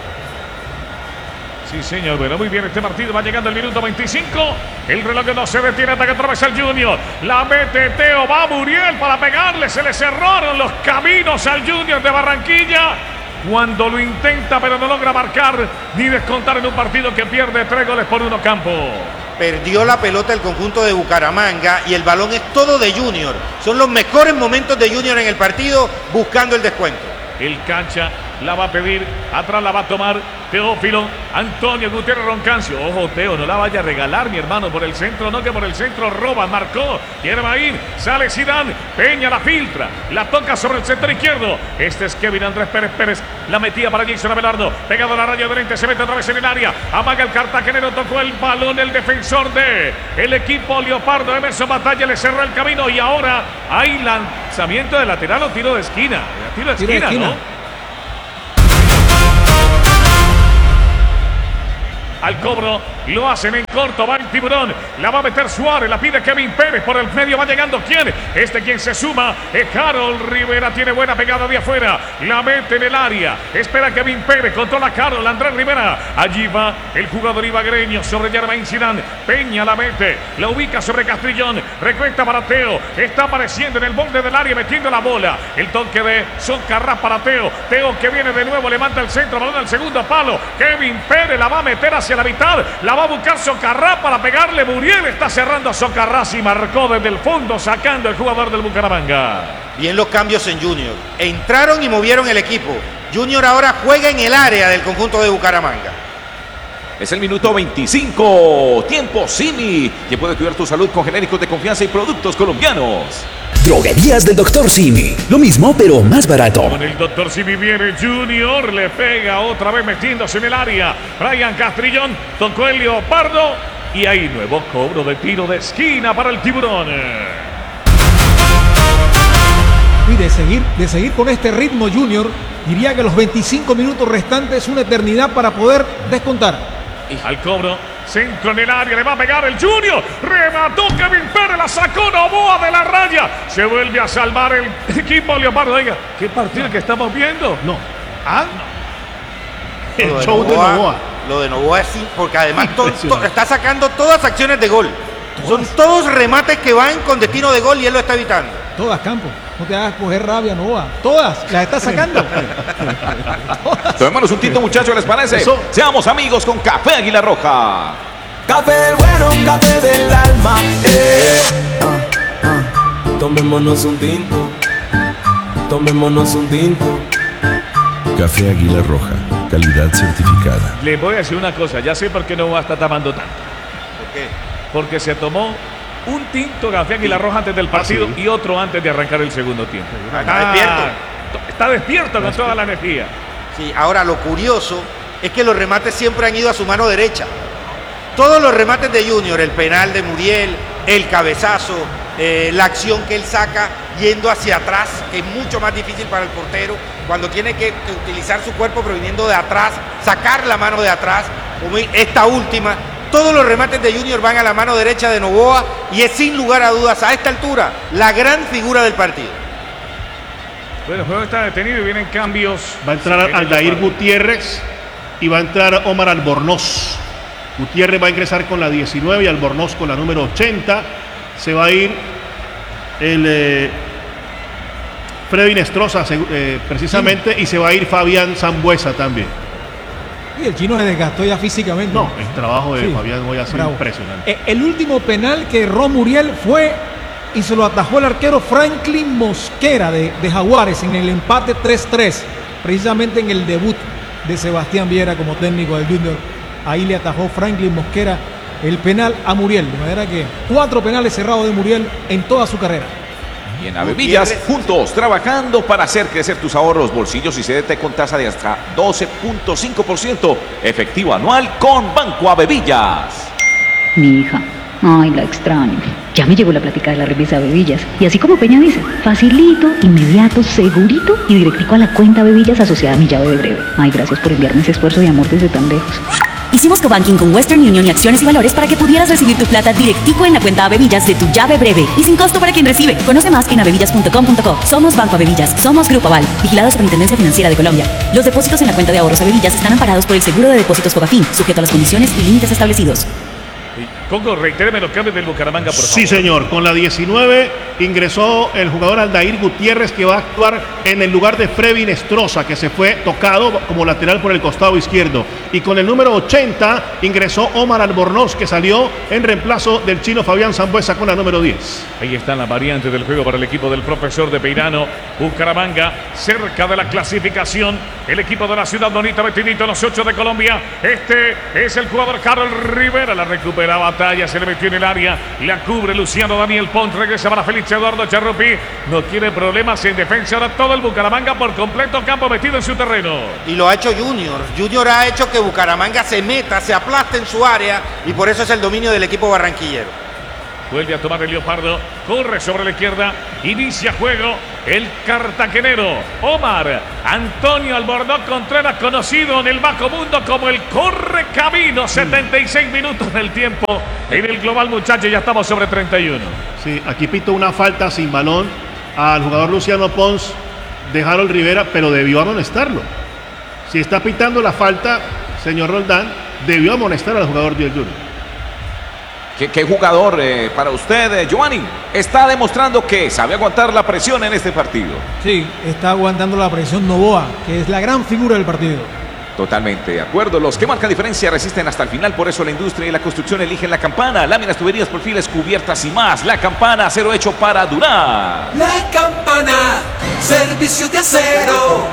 S4: Sí, señor, bueno, muy bien este partido. Va llegando el minuto veinticinco. El reloj no se detiene hasta que atraviesa el Junior. La mete Teo, va Muriel para pegarle. Se le cerraron los caminos al Junior de Barranquilla. Cuando lo intenta, pero no logra marcar ni descontar en un partido que pierde tres goles por uno campo.
S1: Perdió la pelota el conjunto de Bucaramanga y el balón es todo de Junior. Son los mejores momentos de Junior en el partido buscando el descuento.
S4: El cancha La va a pedir. Atrás la va a tomar Teófilo. Antonio Gutiérrez Roncancio. Ojo, Teo, no la vaya a regalar, mi hermano. Por el centro, no, que por el centro roba. Marcó. Quiere va a ir. Sale Zidane. Peña la filtra. La toca sobre el sector izquierdo. Este es Kevin Andrés Pérez Pérez. La metía para Jason Abelardo. Pegado a la raya de lente. Se mete otra vez en el área. Amaga el cartagenero. Tocó el balón. El defensor de el equipo Leopardo. Emerson Batalla le cerró el camino. Y ahora hay lanzamiento de lateral o tiro de esquina. Tiro de
S2: Tiro de
S4: esquina,
S2: esquina.
S4: ¿no? Al cobro, lo hacen en corto, va el Tiburón, la va a meter Suárez, la pide Kevin Pérez, por el medio va llegando, ¿quién? Este quien se suma, es Harold Rivera, tiene buena pegada de afuera, la mete en el área, espera Kevin Pérez, controla Harold, Andrés Rivera, allí va el jugador ibagreño sobre Germain Zidane, Peña la mete, la ubica sobre Castrillón, recuesta para Teo, está apareciendo en el borde del área, metiendo la bola, el toque de Socarrás para Teo, Teo que viene de nuevo, levanta el centro, balón al segundo palo, Kevin Pérez la va a meter hacia la mitad, la va a buscar Socarrás para pegarle. Muriel está cerrando a Socarrás y marcó desde el fondo, sacando el jugador del Bucaramanga.
S1: Bien los cambios en Junior. Entraron y movieron el equipo. Junior ahora juega en el área del conjunto de Bucaramanga.
S5: Es el minuto veinticinco. Tiempo Simi, que puede cuidar tu salud con genéricos de confianza y productos colombianos.
S8: Droguerías del doctor Simi. Lo mismo, pero más barato.
S4: Con el doctor Simi viene Junior, le pega otra vez metiéndose en el área. Brian Castrillón, tocó el Leopardo y hay nuevo cobro de tiro de esquina para el Tiburón.
S2: Y de seguir, de seguir con este ritmo, Junior, diría que los veinticinco minutos restantes es una eternidad para poder descontar.
S4: Al cobro, centro en el área, le va a pegar el Junior, remató Kevin Pérez, la sacó Novoa de la raya, se vuelve a salvar el equipo Leopardo. Oiga, ¿qué partido que estamos viendo?
S3: No.
S4: Ah,
S3: El
S1: Lo de
S3: show de Novoa.
S1: Lo de Novoa es sí, porque además to- to- está sacando todas acciones de gol. Son todos remates que van con destino de gol y él lo está evitando.
S2: Todas, Campo. No te hagas coger rabia, Novoa. Todas las está sacando.
S5: Tomémonos un tinto, muchachos, ¿les parece?
S3: Eso.
S5: Seamos amigos con Café Águila Roja.
S7: Café bueno, café del alma. Eh. Ah, ah. Tomémonos un tinto. Tomémonos un tinto.
S9: Café Águila Roja, calidad certificada.
S4: le voy a decir una cosa, ya sé por qué no va a estar tapando tanto.
S1: ¿Por qué?
S4: Porque se tomó un tinto Café Águila Roja antes del partido
S3: Ah, sí.
S4: y otro antes de arrancar el segundo tiempo.
S1: Ah, está despierto.
S4: Está despierto con toda la energía.
S1: Sí, ahora lo curioso es que los remates siempre han ido a su mano derecha. Todos los remates de Junior, el penal de Muriel, el cabezazo, eh, la acción que él saca yendo hacia atrás, que es mucho más difícil para el portero, cuando tiene que, que utilizar su cuerpo proviniendo de atrás, sacar la mano de atrás, como esta última. Todos los remates de Junior van a la mano derecha de Novoa y es sin lugar a dudas a esta altura la gran figura del partido.
S4: Bueno, el juego está detenido y vienen cambios.
S3: Va a entrar Aldair Gutiérrez y va a entrar Omar Albornoz. Gutiérrez va a ingresar con la diecinueve y Albornoz con la número ochenta. Se va a ir el eh, Freddy Nestroza eh, precisamente, y se va a ir Fabián Zambuesa también.
S2: Y el chino se desgastó ya físicamente.
S3: No, el trabajo de
S2: Sí,
S3: Fabián hoy ha sido
S2: bravo.
S3: impresionante.
S2: Eh, El último penal que erró Muriel fue y se lo atajó el arquero Franklin Mosquera de, de Jaguares en el empate tres tres, precisamente en el debut de Sebastián Viera como técnico del Junior. Ahí le atajó Franklin Mosquera el penal a Muriel, de manera que cuatro penales cerrados de Muriel en toda su carrera.
S5: Y en Avevillas,
S1: Gutiérrez.
S5: juntos, trabajando para hacer crecer tus ahorros, bolsillos y C D T con tasa de hasta doce punto cinco por ciento efectivo anual con Banco Avevillas.
S10: Mi hija, ay, la extraño. Ya me llegó la plática de la revista Bebillas. Y así como Peña dice, facilito, inmediato, segurito y directico a la cuenta Bebillas asociada a mi llave de breve. Ay, gracias por enviarme ese esfuerzo de amor desde tan lejos.
S11: Hicimos cobanking con Western Union y Acciones y Valores para que pudieras recibir tu plata directico en la cuenta Avevillas de tu llave breve y sin costo para quien recibe. Conoce más en avevillas punto com punto co. Somos Banco Avevillas, somos Grupo Aval, vigilado Superintendencia Financiera de Colombia. Los depósitos en la cuenta de ahorros Avevillas están amparados por el seguro de depósitos Fogafín, sujeto a las condiciones y límites establecidos.
S4: Congo, reitéreme los cambios del Bucaramanga, por favor.
S3: Sí, señor. Con la diecinueve ingresó el jugador Aldair Gutiérrez, que va a actuar en el lugar de Frevin Estroza, que se fue tocado como lateral por el costado izquierdo. Y con el número ochenta ingresó Omar Albornoz, que salió en reemplazo del chino Fabián Sambuesa con la número diez.
S4: Ahí están las variantes del juego para el equipo del profesor de Peirano. Bucaramanga, cerca de la clasificación. El equipo de la ciudad bonita, metidito en los ocho de Colombia. Este es el jugador Carol Rivera. La recupera Batalla, se le metió en el área. La cubre Luciano Daniel Pont. Regresa para Félix Eduardo Charrupi. No quiere problemas en defensa. Ahora todo el Bucaramanga por completo, campo metido en su terreno.
S1: Y lo ha hecho Junior. Junior ha hecho que Bucaramanga se meta, se aplaste en su área. Y por eso es el dominio del equipo barranquillero.
S4: Vuelve a tomar el Leopardo, corre sobre la izquierda, inicia juego el cartagenero Omar Antonio Albornoz Contreras, conocido en el bajo mundo como el Correcamino. setenta y seis minutos del tiempo en el global, muchachos, ya estamos sobre treinta y uno.
S3: Sí, aquí pito una falta sin balón al jugador Luciano Pons de Harold Rivera, pero debió amonestarlo. Si está pitando la falta, señor Roldán, debió amonestar al jugador del Junior.
S5: ¿Qué, qué jugador eh, para usted, eh, Giovanni? Está demostrando que sabe aguantar la presión en este partido.
S2: Sí, está aguantando la presión Novoa, que es la gran figura del partido.
S5: Totalmente de acuerdo. Los que marcan diferencia resisten hasta el final. Por eso la industria y la construcción eligen la Campana. Láminas, tuberías, perfiles, cubiertas y más. La Campana, acero hecho para durar.
S7: La Campana, servicio de acero.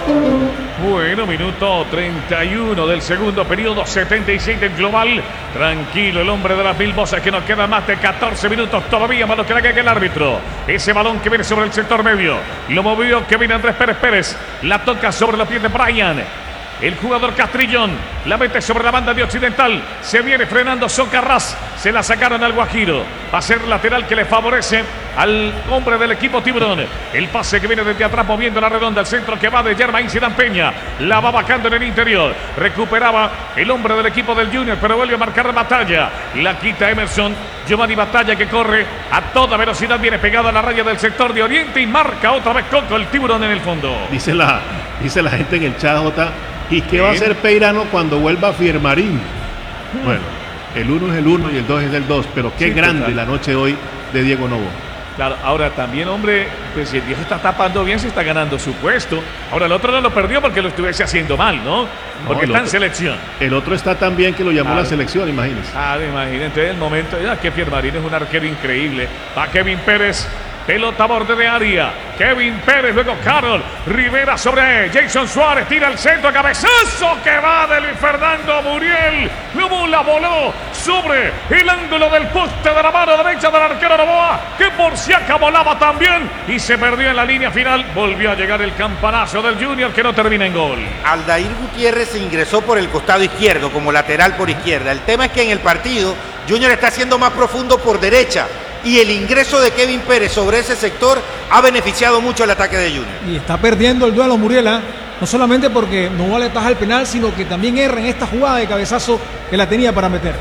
S4: Bueno, minuto treinta y uno del segundo periodo, setenta y seis del global. Tranquilo el hombre de las mil voces, que nos quedan más de catorce minutos todavía, más lo que le haga el árbitro. Ese balón que viene sobre el sector medio, lo movió que viene Andrés Pérez Pérez. La toca sobre los pies de Brian. El jugador Castrillón la mete sobre la banda de Occidental. Se viene frenando Socarrás. Se la sacaron al Guajiro. Va a ser lateral que le favorece al hombre del equipo Tiburón. El pase que viene desde atrás moviendo la redonda. El centro que va de Germain Zidane Peña. La va bajando en el interior. Recuperaba el hombre del equipo del Junior, pero vuelve a marcar Batalla. La quita Emerson. Giovanni Batalla, que corre a toda velocidad. Viene pegado a la raya del sector de Oriente y marca otra vez Coco, el Tiburón en el fondo.
S3: Dice la, dice la gente en el chat, J. ¿Y qué va a hacer Peirano cuando vuelva a Firmarín? Bueno, el uno es el uno y el dos es el dos, pero qué sí, grande total. La noche hoy de Diego Novo.
S4: Claro, ahora también, hombre, pues si el viejo está tapando bien, se está ganando su puesto. Ahora el otro no lo perdió porque lo estuviese haciendo mal, ¿no? Porque no, está otro, en selección.
S3: El otro está tan bien que lo llamó
S4: claro.
S3: la selección, imagínense.
S4: Ah, imagínense el momento, ya que Firmarín es un arquero increíble. Va Kevin Pérez. Pelota borde de área. Kevin Pérez, luego Carol Rivera sobre Jason Suárez. Tira el centro, cabezazo que va de Luis Fernando Muriel. Luego la voló sobre el ángulo del poste de la mano derecha del arquero Novoa, que por si acá volaba también y se perdió en la línea final. Volvió a llegar el campanazo del Junior, que no termina en gol.
S1: Aldair Gutiérrez se ingresó por el costado izquierdo, como lateral por izquierda. El tema es que en el partido Junior está siendo más profundo por derecha. Y el ingreso de Kevin Pérez sobre ese sector ha beneficiado mucho el ataque de Junior.
S2: Y está perdiendo el duelo Muriela, no solamente porque no le taja el penal, sino que también erra en esta jugada de cabezazo que la tenía para meter.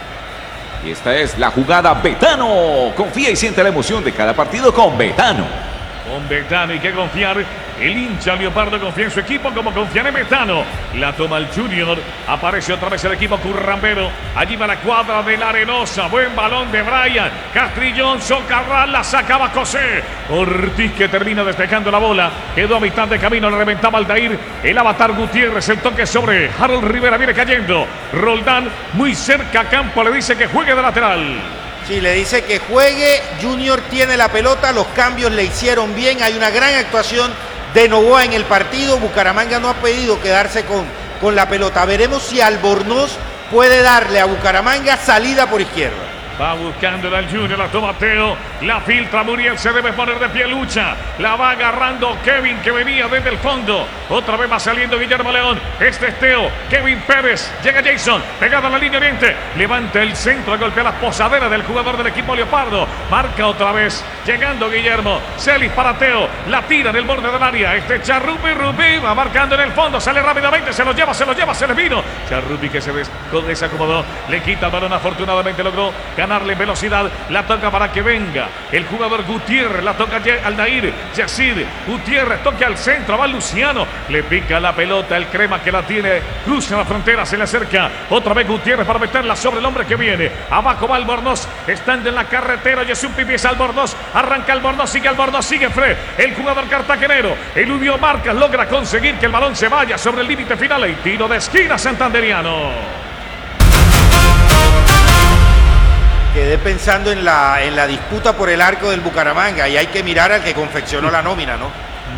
S5: Y esta es la jugada Betano. Confía y siente la emoción de cada partido con Betano.
S4: Con Betano hay que confiar. El hincha Leopardo confía en su equipo como confía en Betano. La toma el Junior. Aparece otra vez el equipo currambero. Allí va la cuadra de la Arenosa. Buen balón de Brian. Castrillón, Socarrás, la sacaba José Ortiz, que termina despejando la bola. Quedó a mitad de camino, le reventaba Aldair. El avatar Gutiérrez, el toque sobre Harold Rivera, viene cayendo. Roldán muy cerca a campo, le dice que juegue de lateral.
S1: Sí, le dice que juegue. Junior tiene la pelota, los cambios le hicieron bien. Hay una gran actuación de Novoa en el partido. Bucaramanga no ha pedido quedarse con, con la pelota. Veremos si Albornoz puede darle a Bucaramanga salida por izquierda.
S4: Va buscándola el Junior, la toma Teo, la filtra Muriel, se debe poner de pie, lucha, la va agarrando Kevin, que venía desde el fondo, otra vez va saliendo Guillermo León, este es Teo, Kevin Pérez, llega Jason, pegado a la línea oriente, levanta el centro, golpea las posaderas del jugador del equipo Leopardo, marca otra vez, llegando Guillermo, Celis para Teo, la tira en el borde del área, este Charrupi, Rupi, va marcando en el fondo, sale rápidamente, se lo lleva, se lo lleva, se le vino, Charrupi que se des desacomodó, le quita el balón, afortunadamente logró ganarle velocidad, la toca para que venga el jugador Gutiérrez, la toca Aldair, Yacid, Gutiérrez toca al centro, va Luciano, le pica la pelota, el crema que la tiene, cruza la frontera, se le acerca, otra vez Gutiérrez para meterla sobre el hombre que viene, abajo va Albornoz, estando en la carretera, Jesús Pipies Albornoz, arranca Albornoz, sigue Albornoz, sigue Fred, el jugador cartagenero, Eludio Marcas logra conseguir que el balón se vaya sobre el límite final y tiro de esquina santanderiano.
S1: Quedé pensando en la, en la disputa por el arco del Bucaramanga y hay que mirar al que confeccionó la nómina, ¿no?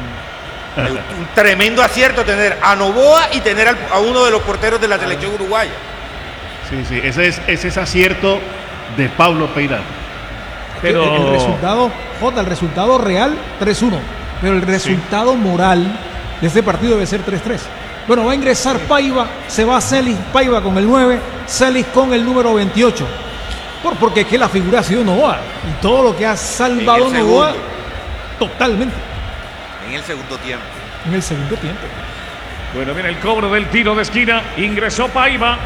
S1: Un tremendo acierto tener a Novoa y tener al, a uno de los porteros de la selección uruguaya.
S3: Sí, sí, ese es, ese es acierto de Pablo Peirano.
S2: Pero el, el resultado, Jota, el resultado real tres uno, pero el resultado sí. moral de este partido debe ser tres tres. Bueno, va a ingresar Paiva, se va Celis, Paiva con el nueve, Celis con el número veintiocho. Por, porque es que la figura ha sido Novoa y todo lo que ha salvado Novoa totalmente.
S1: En el segundo tiempo.
S2: En el segundo tiempo.
S4: Bueno, viene el cobro del tiro de esquina, ingresó Paiva,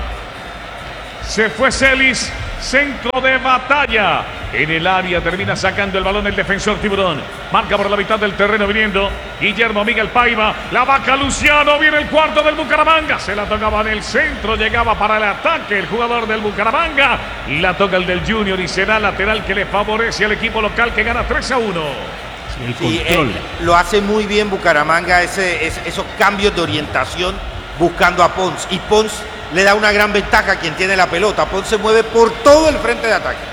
S4: se fue Celis, centro de batalla. En el área termina sacando el balón el defensor Tiburón. Marca por la mitad del terreno viniendo Guillermo Miguel Paiva. La vaca Luciano. Viene el cuarto del Bucaramanga. Se la tocaba en el centro. Llegaba para el ataque el jugador del Bucaramanga. Y la toca el del Junior y será lateral que le favorece al equipo local que gana tres a uno.
S1: Sí, sí, eh, lo hace muy bien Bucaramanga ese, ese, esos cambios de orientación buscando a Pons. Y Pons le da una gran ventaja a quien tiene la pelota. Pons se mueve por todo el frente de ataque.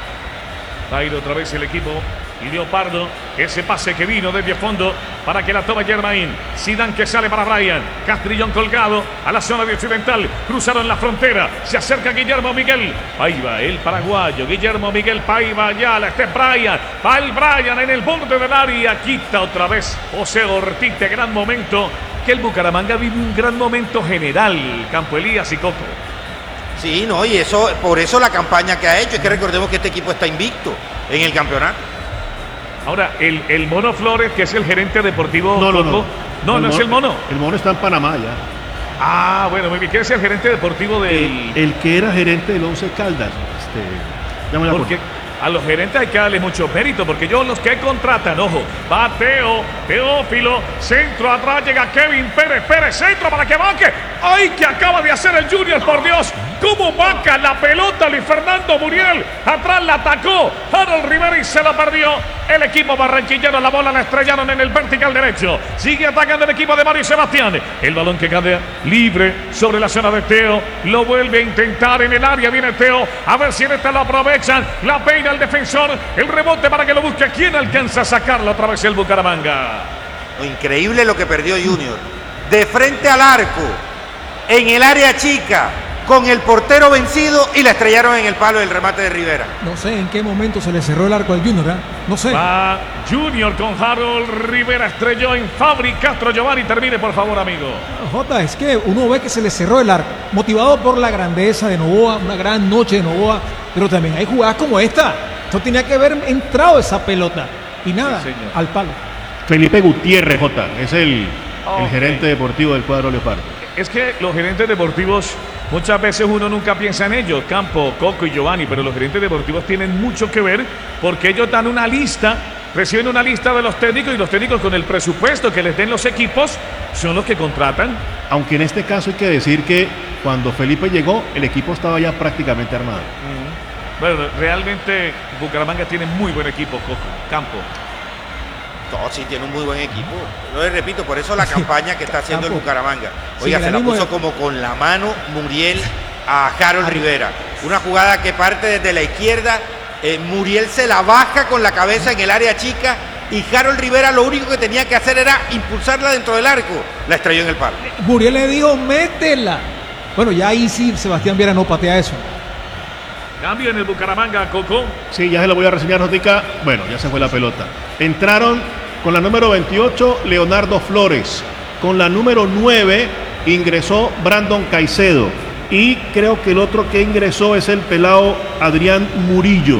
S4: Va a ir otra vez el equipo y Leopardo, ese pase que vino desde fondo para que la tome Germain. Zidane que sale para Brian, Castrillón colgado a la zona de occidental, cruzaron la frontera, se acerca Guillermo Miguel Paiva, el paraguayo, Guillermo Miguel Paiva, ya la este Brian, va el Brian en el borde del área, quita otra vez José Ortiz, de gran momento, que el Bucaramanga vive un gran momento general, Campo Elías y Coco.
S1: Sí, no, y eso, por eso la campaña que ha hecho, es que recordemos que este equipo está invicto en el campeonato.
S4: Ahora, el, el Mono Flores, que es el gerente deportivo.
S3: No, no, no.
S4: No, no, no es el Mono.
S3: El Mono está en Panamá ya.
S4: Ah, bueno, muy bien. ¿Quién es el gerente deportivo del...?
S3: El, el que era gerente del Once Caldas. Este, ya me la
S4: porque a los gerentes hay que darle mucho mérito, porque yo los que contratan, ojo, va Teo, Teófilo, centro atrás, llega Kevin Pérez, Pérez, centro para que banque. ¡Ay, que acaba de hacer el Junior, por Dios! ¿Cómo banca la pelota Luis Fernando Muriel? Atrás la atacó Harold Rivera y se la perdió. El equipo barranquillero, la bola la estrellaron en el vertical derecho. Sigue atacando el equipo de Mario Sebastián. El balón que cae libre sobre la zona de Teo. Lo vuelve a intentar en el área. Viene Teo. A ver si en esta lo aprovechan. La peina el defensor. El rebote para que lo busque. ¿Quién alcanza a sacarlo otra vez el Bucaramanga?
S1: Increíble lo que perdió Junior. De frente al arco. En el área chica. Con el portero vencido y la estrellaron en el palo del remate de Rivera.
S2: No sé en qué momento se le cerró el arco al Junior, ¿eh? No sé.
S4: Va Junior con Harold Rivera, estrelló en Fabri, Castro Giovanni. Termine, por favor, amigo.
S2: Jota, es que uno ve que se le cerró el arco, motivado por la grandeza de Novoa, una gran noche de Novoa, pero también hay jugadas como esta. Esto tenía que haber entrado esa pelota. Y nada, sí, al palo.
S3: Felipe Gutiérrez, Jota, es el, okay. el gerente deportivo del cuadro Leopardo.
S4: Es que los gerentes deportivos, muchas veces uno nunca piensa en ellos, Campo, Coco y Giovanni, pero los gerentes deportivos tienen mucho que ver porque ellos dan una lista, reciben una lista de los técnicos y los técnicos con el presupuesto que les den los equipos son los que contratan.
S3: Aunque en este caso hay que decir que cuando Felipe llegó, el equipo estaba ya prácticamente armado.
S4: Mm. Bueno, realmente Bucaramanga tiene muy buen equipo, Coco, Campo.
S1: No, sí, tiene un muy buen equipo. Lo repito, por eso la campaña que está haciendo el Bucaramanga. Oiga, sí, se la puso de... como con la mano Muriel a Harold Rivera. Una jugada que parte desde la izquierda. Eh, Muriel se la baja con la cabeza en el área chica. Y Harold Rivera lo único que tenía que hacer era impulsarla dentro del arco. La estrelló en el palo.
S2: Muriel le dijo, métela. Bueno, ya ahí sí Sebastián Viera no patea eso.
S4: Cambio en el Bucaramanga, Coco.
S3: Sí, ya se lo voy a reseñar, Jotica. Bueno, ya se fue la pelota. Entraron con la número veintiocho, Leonardo Flores. Con la número nueve ingresó Brandon Caicedo. Y creo que el otro que ingresó es el pelado Adrián Murillo.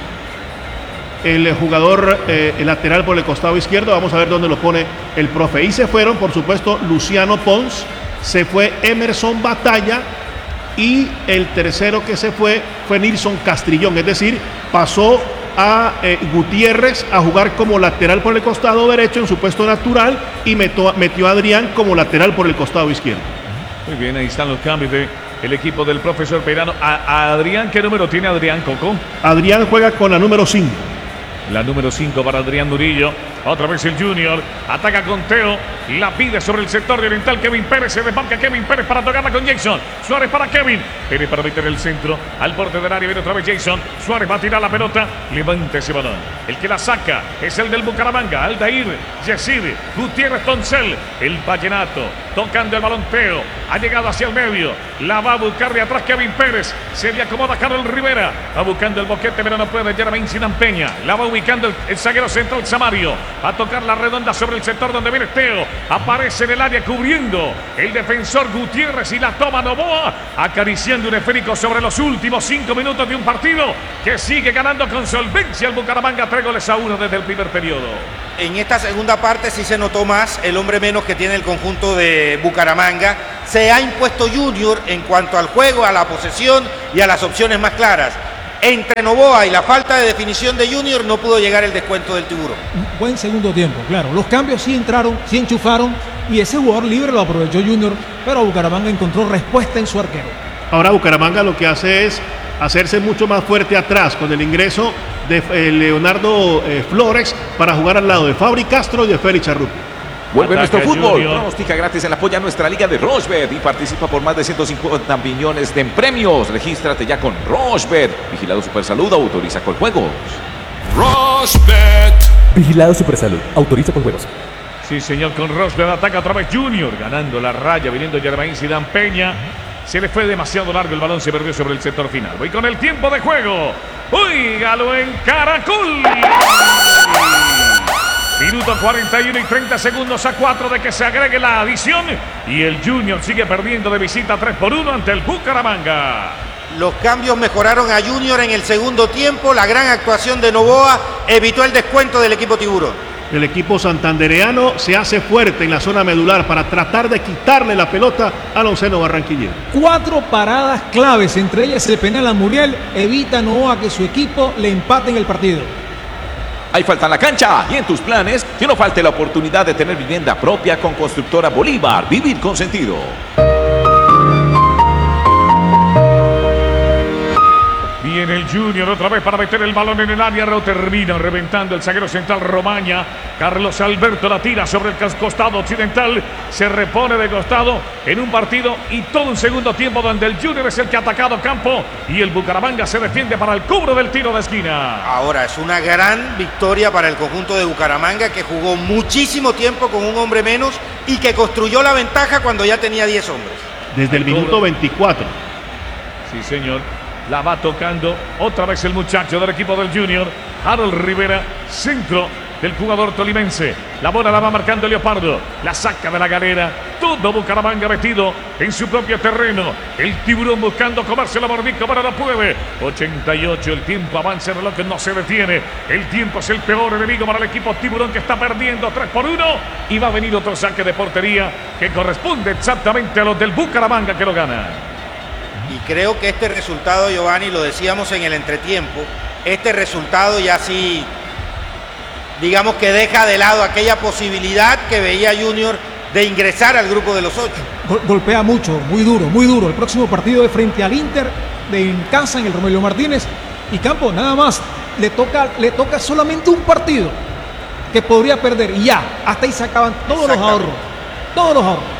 S3: El jugador eh, el lateral por el costado izquierdo. Vamos a ver dónde lo pone el profe. Y se fueron, por supuesto, Luciano Pons. Se fue Emerson Batalla. Y el tercero que se fue fue Nilson Castrillón. Es decir, pasó a eh, Gutiérrez a jugar como lateral por el costado derecho en su puesto natural y metió, metió a Adrián como lateral por el costado izquierdo.
S4: Muy bien, ahí están los cambios de el equipo del profesor Peirano. A, a Adrián, ¿qué número tiene Adrián, Coco?
S3: Adrián juega con la número cinco.
S4: La número cinco para Adrián Murillo. Otra vez el Junior. Ataca con Teo. La pide sobre el sector de oriental. Kevin Pérez. Se desmarca Kevin Pérez para tocarla con Jason. Suárez para Kevin. Pérez para meter el centro. Al borde del área viene otra vez Jason. Suárez va a tirar la pelota. Levanta ese balón. El que la saca es el del Bucaramanga. Aldair Yesid. Gutiérrez Toncel. El Vallenato. Tocando el balón Teo. Ha llegado hacia el medio. La va a buscar de atrás Kevin Pérez. Se le acomoda Carlos Rivera. Va buscando el boquete, pero no puede. Jermaine Sinan Peña. La va ubicando el, el zaguero central Samario. Va a tocar la redonda sobre el sector donde viene Teo. Aparece en el área cubriendo el defensor Gutiérrez y la toma Novoa. Acariciando un esférico sobre los últimos cinco minutos de un partido que sigue ganando con solvencia el Bucaramanga. Tres goles a uno desde el primer periodo.
S1: En esta segunda parte sí se notó más el hombre menos que tiene el conjunto de Bucaramanga. Se ha impuesto Junior en cuanto al juego, a la posesión y a las opciones más claras. Entre Novoa y la falta de definición de Junior no pudo llegar el descuento del Tiburón.
S2: Buen segundo tiempo, claro. Los cambios sí entraron, sí enchufaron y ese jugador libre lo aprovechó Junior, pero Bucaramanga encontró respuesta en su arquero.
S3: Ahora Bucaramanga lo que hace es hacerse mucho más fuerte atrás con el ingreso de eh, Leonardo eh, Flores para jugar al lado de Fabri Castro y de Félix Charrupi.
S5: Vuelve
S4: Ataca
S5: nuestro fútbol.
S4: Junior.
S5: Pronostica gratis en la polla nuestra liga de Rochebet y participa por más de ciento cincuenta millones de premios. Regístrate ya con Rochebet. Vigilado Supersalud, autoriza con juegos.
S6: Rochebet. Vigilado Supersalud. Autoriza con juegos.
S4: Sí, señor, con Rochebet ataca otra vez Junior. Ganando la raya, viniendo Jermaine Sidan Peña. Se le fue demasiado largo el balón, se perdió sobre el sector final. Voy con el tiempo de juego. Óigalo en Caracol. Minuto cuarenta y uno y treinta segundos a cuatro de que se agregue la adición. Y el Junior sigue perdiendo de visita tres por uno ante el Bucaramanga.
S1: Los cambios mejoraron a Junior en el segundo tiempo. La gran actuación de Novoa evitó el descuento del equipo Tiburón.
S3: El equipo santandereano se hace fuerte en la zona medular para tratar de quitarle la pelota al onceno barranquillero.
S2: Cuatro paradas claves, entre ellas el penal a Muriel, evita Novoa que su equipo le empate en el partido.
S5: Hay falta en la cancha y en tus planes que no falte la oportunidad de tener vivienda propia con Constructora Bolívar. Vivir con sentido.
S4: Viene el Junior otra vez para meter el balón en el área. Lo termina reventando el zaguero central Romaña. Carlos Alberto la tira sobre el costado occidental. Se repone de costado en un partido y todo un segundo tiempo donde el Junior es el que ha atacado campo y el Bucaramanga se defiende para el cobro del tiro de esquina.
S1: Ahora es una gran victoria para el conjunto de Bucaramanga, que jugó muchísimo tiempo con un hombre menos y que construyó la ventaja cuando ya tenía diez hombres.
S3: Desde el minuto veinticuatro.
S4: Sí, señor. La va tocando otra vez el muchacho del equipo del Junior, Harold Rivera, centro del jugador tolimense. La bola la va marcando Leopardo, la saca de la galera. Todo Bucaramanga metido en su propio terreno. El Tiburón buscando comerse la mordisca, pero no puede. ochenta y ocho, el tiempo avanza, el reloj no se detiene. El tiempo es el peor enemigo para el equipo Tiburón, que está perdiendo tres por uno. Y va a venir otro saque de portería que corresponde exactamente a los del Bucaramanga, que lo gana.
S1: Y creo que este resultado, Giovanni, lo decíamos en el entretiempo, este resultado ya sí, digamos que deja de lado aquella posibilidad que veía Junior de ingresar al grupo de los ocho.
S2: Gol- golpea mucho, muy duro, muy duro. El próximo partido es frente al Inter de en casa en el Romelio Martínez. Y Campo, nada más, le toca, le toca solamente un partido que podría perder. Y ya, hasta ahí se acaban todos los ahorros. Todos los ahorros.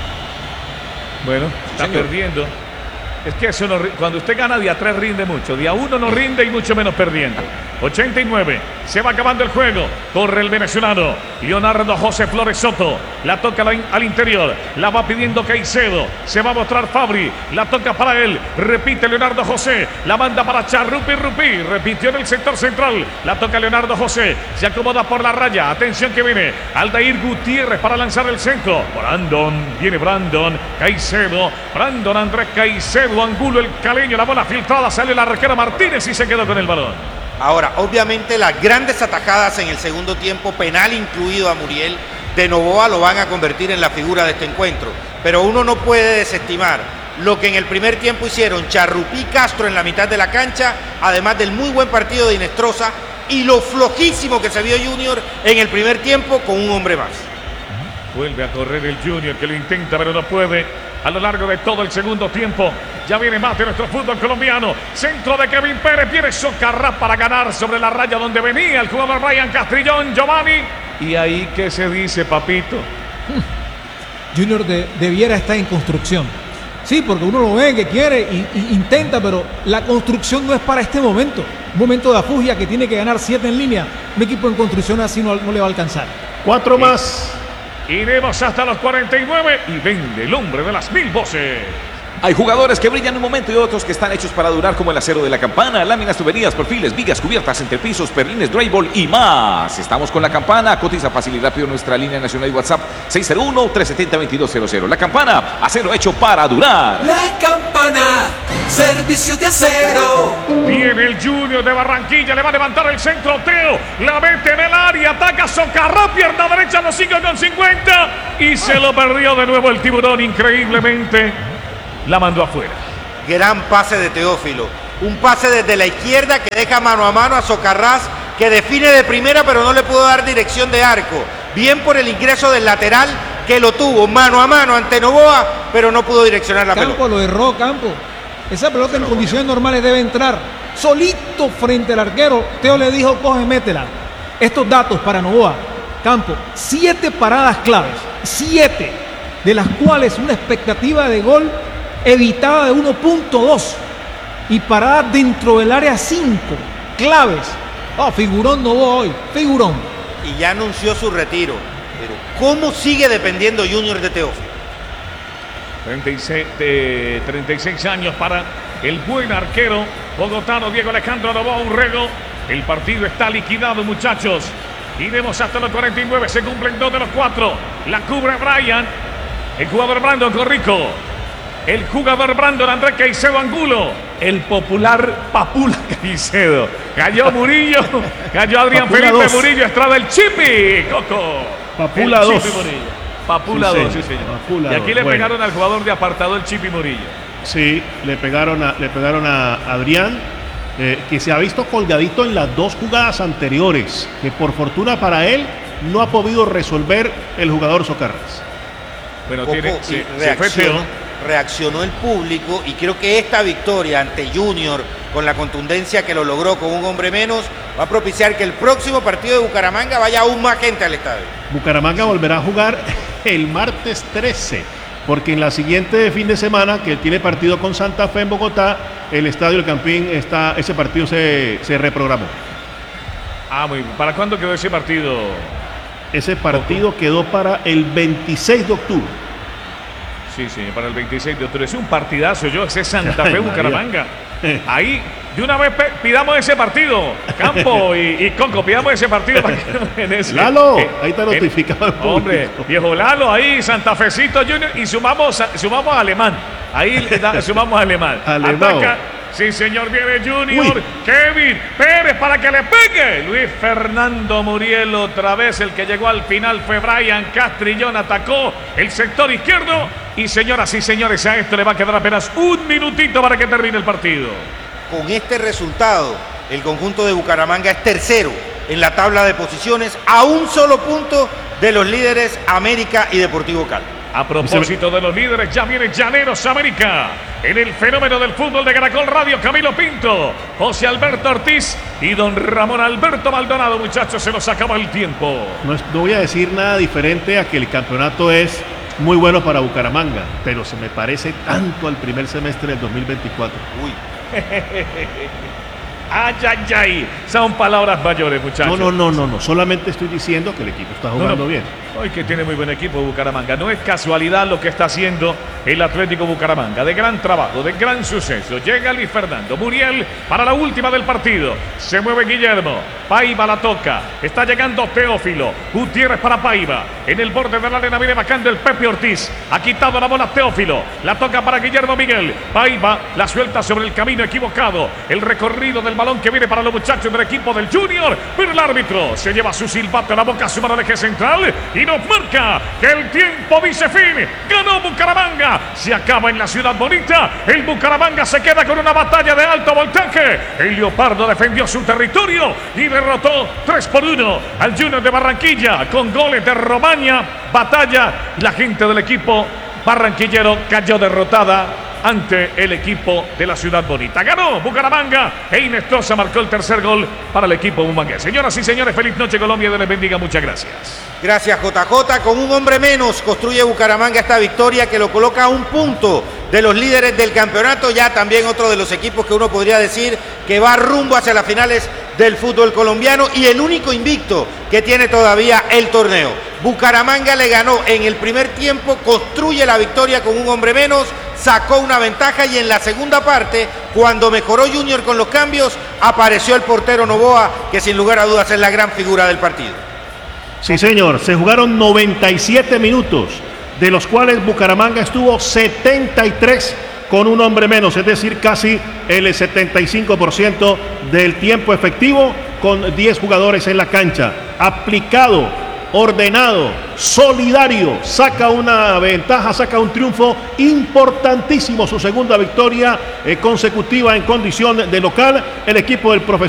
S4: Bueno, está
S5: señor.
S4: perdiendo. Es que eso no, ri- cuando usted gana día tres rinde mucho, día uno no rinde y mucho menos perdiendo. ochenta y nueve, se va acabando el juego, corre el venezolano Leonardo José Flores Soto, la toca al, in- al interior, la va pidiendo Caicedo, se va a mostrar Fabri, la toca para él, repite Leonardo José, la manda para Charrupi Rupi, repitió en el sector central, la toca Leonardo José, se acomoda por la raya, atención que viene, Aldair Gutiérrez para lanzar el centro, Brandon, viene Brandon, Caicedo, Brandon Andrés Caicedo, Angulo el caleño, la bola filtrada, sale la arquera Martínez y se quedó con el balón.
S1: Ahora, obviamente las grandes atajadas en el segundo tiempo, penal incluido a Muriel, de Novoa lo van a convertir en la figura de este encuentro. Pero uno no puede desestimar lo que en el primer tiempo hicieron Charrupí y Castro en la mitad de la cancha, además del muy buen partido de Inestrosa y lo flojísimo que se vio Junior en el primer tiempo con un hombre más.
S4: Vuelve a correr el Junior, que lo intenta pero no puede. A lo largo de todo el segundo tiempo, ya viene más de nuestro fútbol colombiano. Centro de Kevin Pérez, viene Socarrás para ganar sobre la raya donde venía el jugador Brian Castrillón, Giovanni. Y ahí, ¿qué se dice, papito?
S2: Junior de, debiera estar en construcción. Sí, porque uno lo ve que quiere y, y intenta, pero la construcción no es para este momento. Un momento de afugia que tiene que ganar siete en línea. Un equipo en construcción así no, no le va a alcanzar.
S3: Cuatro sí. más.
S4: Iremos hasta los cuarenta y nueve y vende el hombre de las mil voces.
S5: Hay jugadores que brillan un momento y otros que están hechos para durar, como el acero de la campana, láminas, tuberías, perfiles, vigas, cubiertas, entrepisos, perlines, drywall y más. Estamos con La Campana. Cotiza fácil y rápido nuestra línea nacional y WhatsApp seis cero uno, tres siete cero, dos dos cero cero. La Campana, acero hecho para durar.
S7: La Campana, servicio de acero.
S4: Viene el Junior de Barranquilla, le va a levantar el centro Teo, la mete en el área, ataca Socarrás, pierna derecha, los cinco con cincuenta y se lo perdió de nuevo el tiburón, increíblemente. La mandó afuera.
S1: Gran pase de Teófilo. Un pase desde la izquierda que deja mano a mano a Socarrás, que define de primera pero no le pudo dar dirección de arco. Bien por el ingreso del lateral, que lo tuvo mano a mano ante Novoa, pero no pudo direccionar la
S2: Campo
S1: pelota.
S2: lo erró, Campo. Esa pelota en condiciones normales debe entrar. Solito frente al arquero. Teo le dijo, coge, métela. Estos datos para Novoa. Campo, siete paradas claves. Siete. De las cuales una expectativa de gol evitada de uno punto dos y parada dentro del área cinco, claves. Oh, figurón Novoa hoy, figurón.
S1: Y ya anunció su retiro, pero ¿cómo sigue dependiendo Junior de Teófilo?
S4: treinta y seis, de treinta y seis años para el buen arquero bogotano Diego Alejandro Novoa Urrego. El partido está liquidado, muchachos. Iremos hasta los cuarenta y nueve, se cumplen dos de los cuatro. La cubre Brian, el jugador Brandon Corrico. El jugador Brandon Andrés Caicedo Angulo. El popular Papula Caicedo. Cayó Murillo. Cayó Adrián
S3: Papula
S4: Felipe
S3: dos.
S4: Murillo. Estrada el Chipi. Coco.
S3: Papula
S4: el
S3: dos.
S4: Chipi Murillo. Papula
S3: Sí,
S4: dos,
S3: señor.
S4: sí, señor.
S3: Papula
S4: y aquí
S3: dos.
S4: le
S3: Bueno.
S4: pegaron al jugador de apartado el Chipi Murillo.
S3: Sí, le pegaron a, le pegaron a Adrián, eh, que se ha visto colgadito en las dos jugadas anteriores, que por fortuna para él no ha podido resolver el jugador Socarrás.
S4: Bueno,
S1: Poco,
S4: tiene,
S1: y
S4: se, se fue
S1: reaccionó,
S4: Teo.
S1: reaccionó el público y creo que esta victoria ante Junior, con la contundencia que lo logró con un hombre menos, va a propiciar que el próximo partido de Bucaramanga vaya aún más gente al estadio.
S3: Bucaramanga volverá a jugar el martes trece, porque en la siguiente fin de semana, que tiene partido con Santa Fe en Bogotá, el Estadio El Campín, está, ese partido se, se reprogramó.
S4: Ah, muy bien. ¿Para cuándo quedó ese partido?
S3: Ese partido quedó para el veintiséis de octubre.
S4: Sí, sí, para el veintiséis de octubre. Es un partidazo, yo, ese Santa Fe
S3: Ay,
S4: Bucaramanga. Ahí, de una vez pe- pidamos ese partido. Campo y, y Coco, pidamos ese partido para que en ese.
S3: Lalo,
S4: eh,
S3: ahí está
S4: eh,
S3: notificado el público.
S4: Hombre, viejo Lalo, ahí, Santa Fecito Junior, y sumamos, a- sumamos a Alemán. Ahí le da- sumamos a Alemán.
S3: Alemán.
S4: Ataca. Sí, señor, viene Junior.
S3: Uy.
S4: Kevin Pérez para que le pegue. Luis Fernando Muriel otra vez. El que llegó al final fue Brian Castrillón. Atacó el sector izquierdo. Y señoras y señores, a esto le va a quedar apenas un minutito para que termine el partido.
S1: Con este resultado, el conjunto de Bucaramanga es tercero en la tabla de posiciones, a un solo punto de los líderes América y Deportivo Cali.
S4: A propósito de los líderes, ya viene Llaneros América. En el fenómeno del fútbol de Caracol Radio, Camilo Pinto, José Alberto Ortiz y don Ramón Alberto Maldonado. Muchachos, se nos acaba el tiempo.
S3: No, es- no voy a decir nada diferente a que el campeonato es muy bueno para Bucaramanga, pero se me parece tanto al primer semestre del dos mil veinticuatro.
S1: Uy,
S4: Ay, ay, ay. Son palabras mayores, muchachos.
S3: No, no, no, no, no. Solamente estoy diciendo que el equipo está jugando
S4: No, no.
S3: bien.
S4: Hoy que tiene muy buen equipo Bucaramanga. No es casualidad lo que está haciendo el Atlético Bucaramanga. De gran trabajo, de gran suceso. Llega Luis Fernando Muriel para la última del partido. Se mueve Guillermo. Paiva la toca. Está llegando Teófilo. Gutiérrez para Paiva. En el borde de la arena viene bajando el Pepe Ortiz. Ha quitado la bola Teófilo. La toca para Guillermo Miguel. Paiva la suelta sobre el camino equivocado. El recorrido del balón que viene para los muchachos del equipo del Junior. Pero el árbitro se lleva su silbato a la boca, su mano al eje central. Y nos marca que el tiempo dice fin. Ganó Bucaramanga. Se acaba en la ciudad bonita. El Bucaramanga se queda con una batalla de alto voltaje. El Leopardo defendió su territorio y derrotó tres por uno al Junior de Barranquilla con goles de Romaña. Batalla. La gente del equipo barranquillero cayó derrotada ante el equipo de la ciudad bonita. Ganó Bucaramanga e Inestrosa marcó el tercer gol para el equipo bumangués. Señoras y señores, feliz noche Colombia, Dios les bendiga, muchas gracias.
S1: Gracias J J, con un hombre menos construye Bucaramanga esta victoria que lo coloca a un punto de los líderes del campeonato, ya también otro de los equipos que uno podría decir que va rumbo hacia las finales del fútbol colombiano y el único invicto que tiene todavía el torneo. Bucaramanga le ganó en el primer tiempo, construye la victoria con un hombre menos, sacó una ventaja y en la segunda parte, cuando mejoró Junior con los cambios, apareció el portero Novoa, que sin lugar a dudas es la gran figura del partido.
S3: Sí, señor, se jugaron noventa y siete minutos, de los cuales Bucaramanga estuvo setenta y tres con un hombre menos, es decir, casi el setenta y cinco por ciento del tiempo efectivo con diez jugadores en la cancha. Aplicado, ordenado, solidario, saca una ventaja, saca un triunfo importantísimo, su segunda victoria eh, consecutiva en condición de local, el equipo del profesor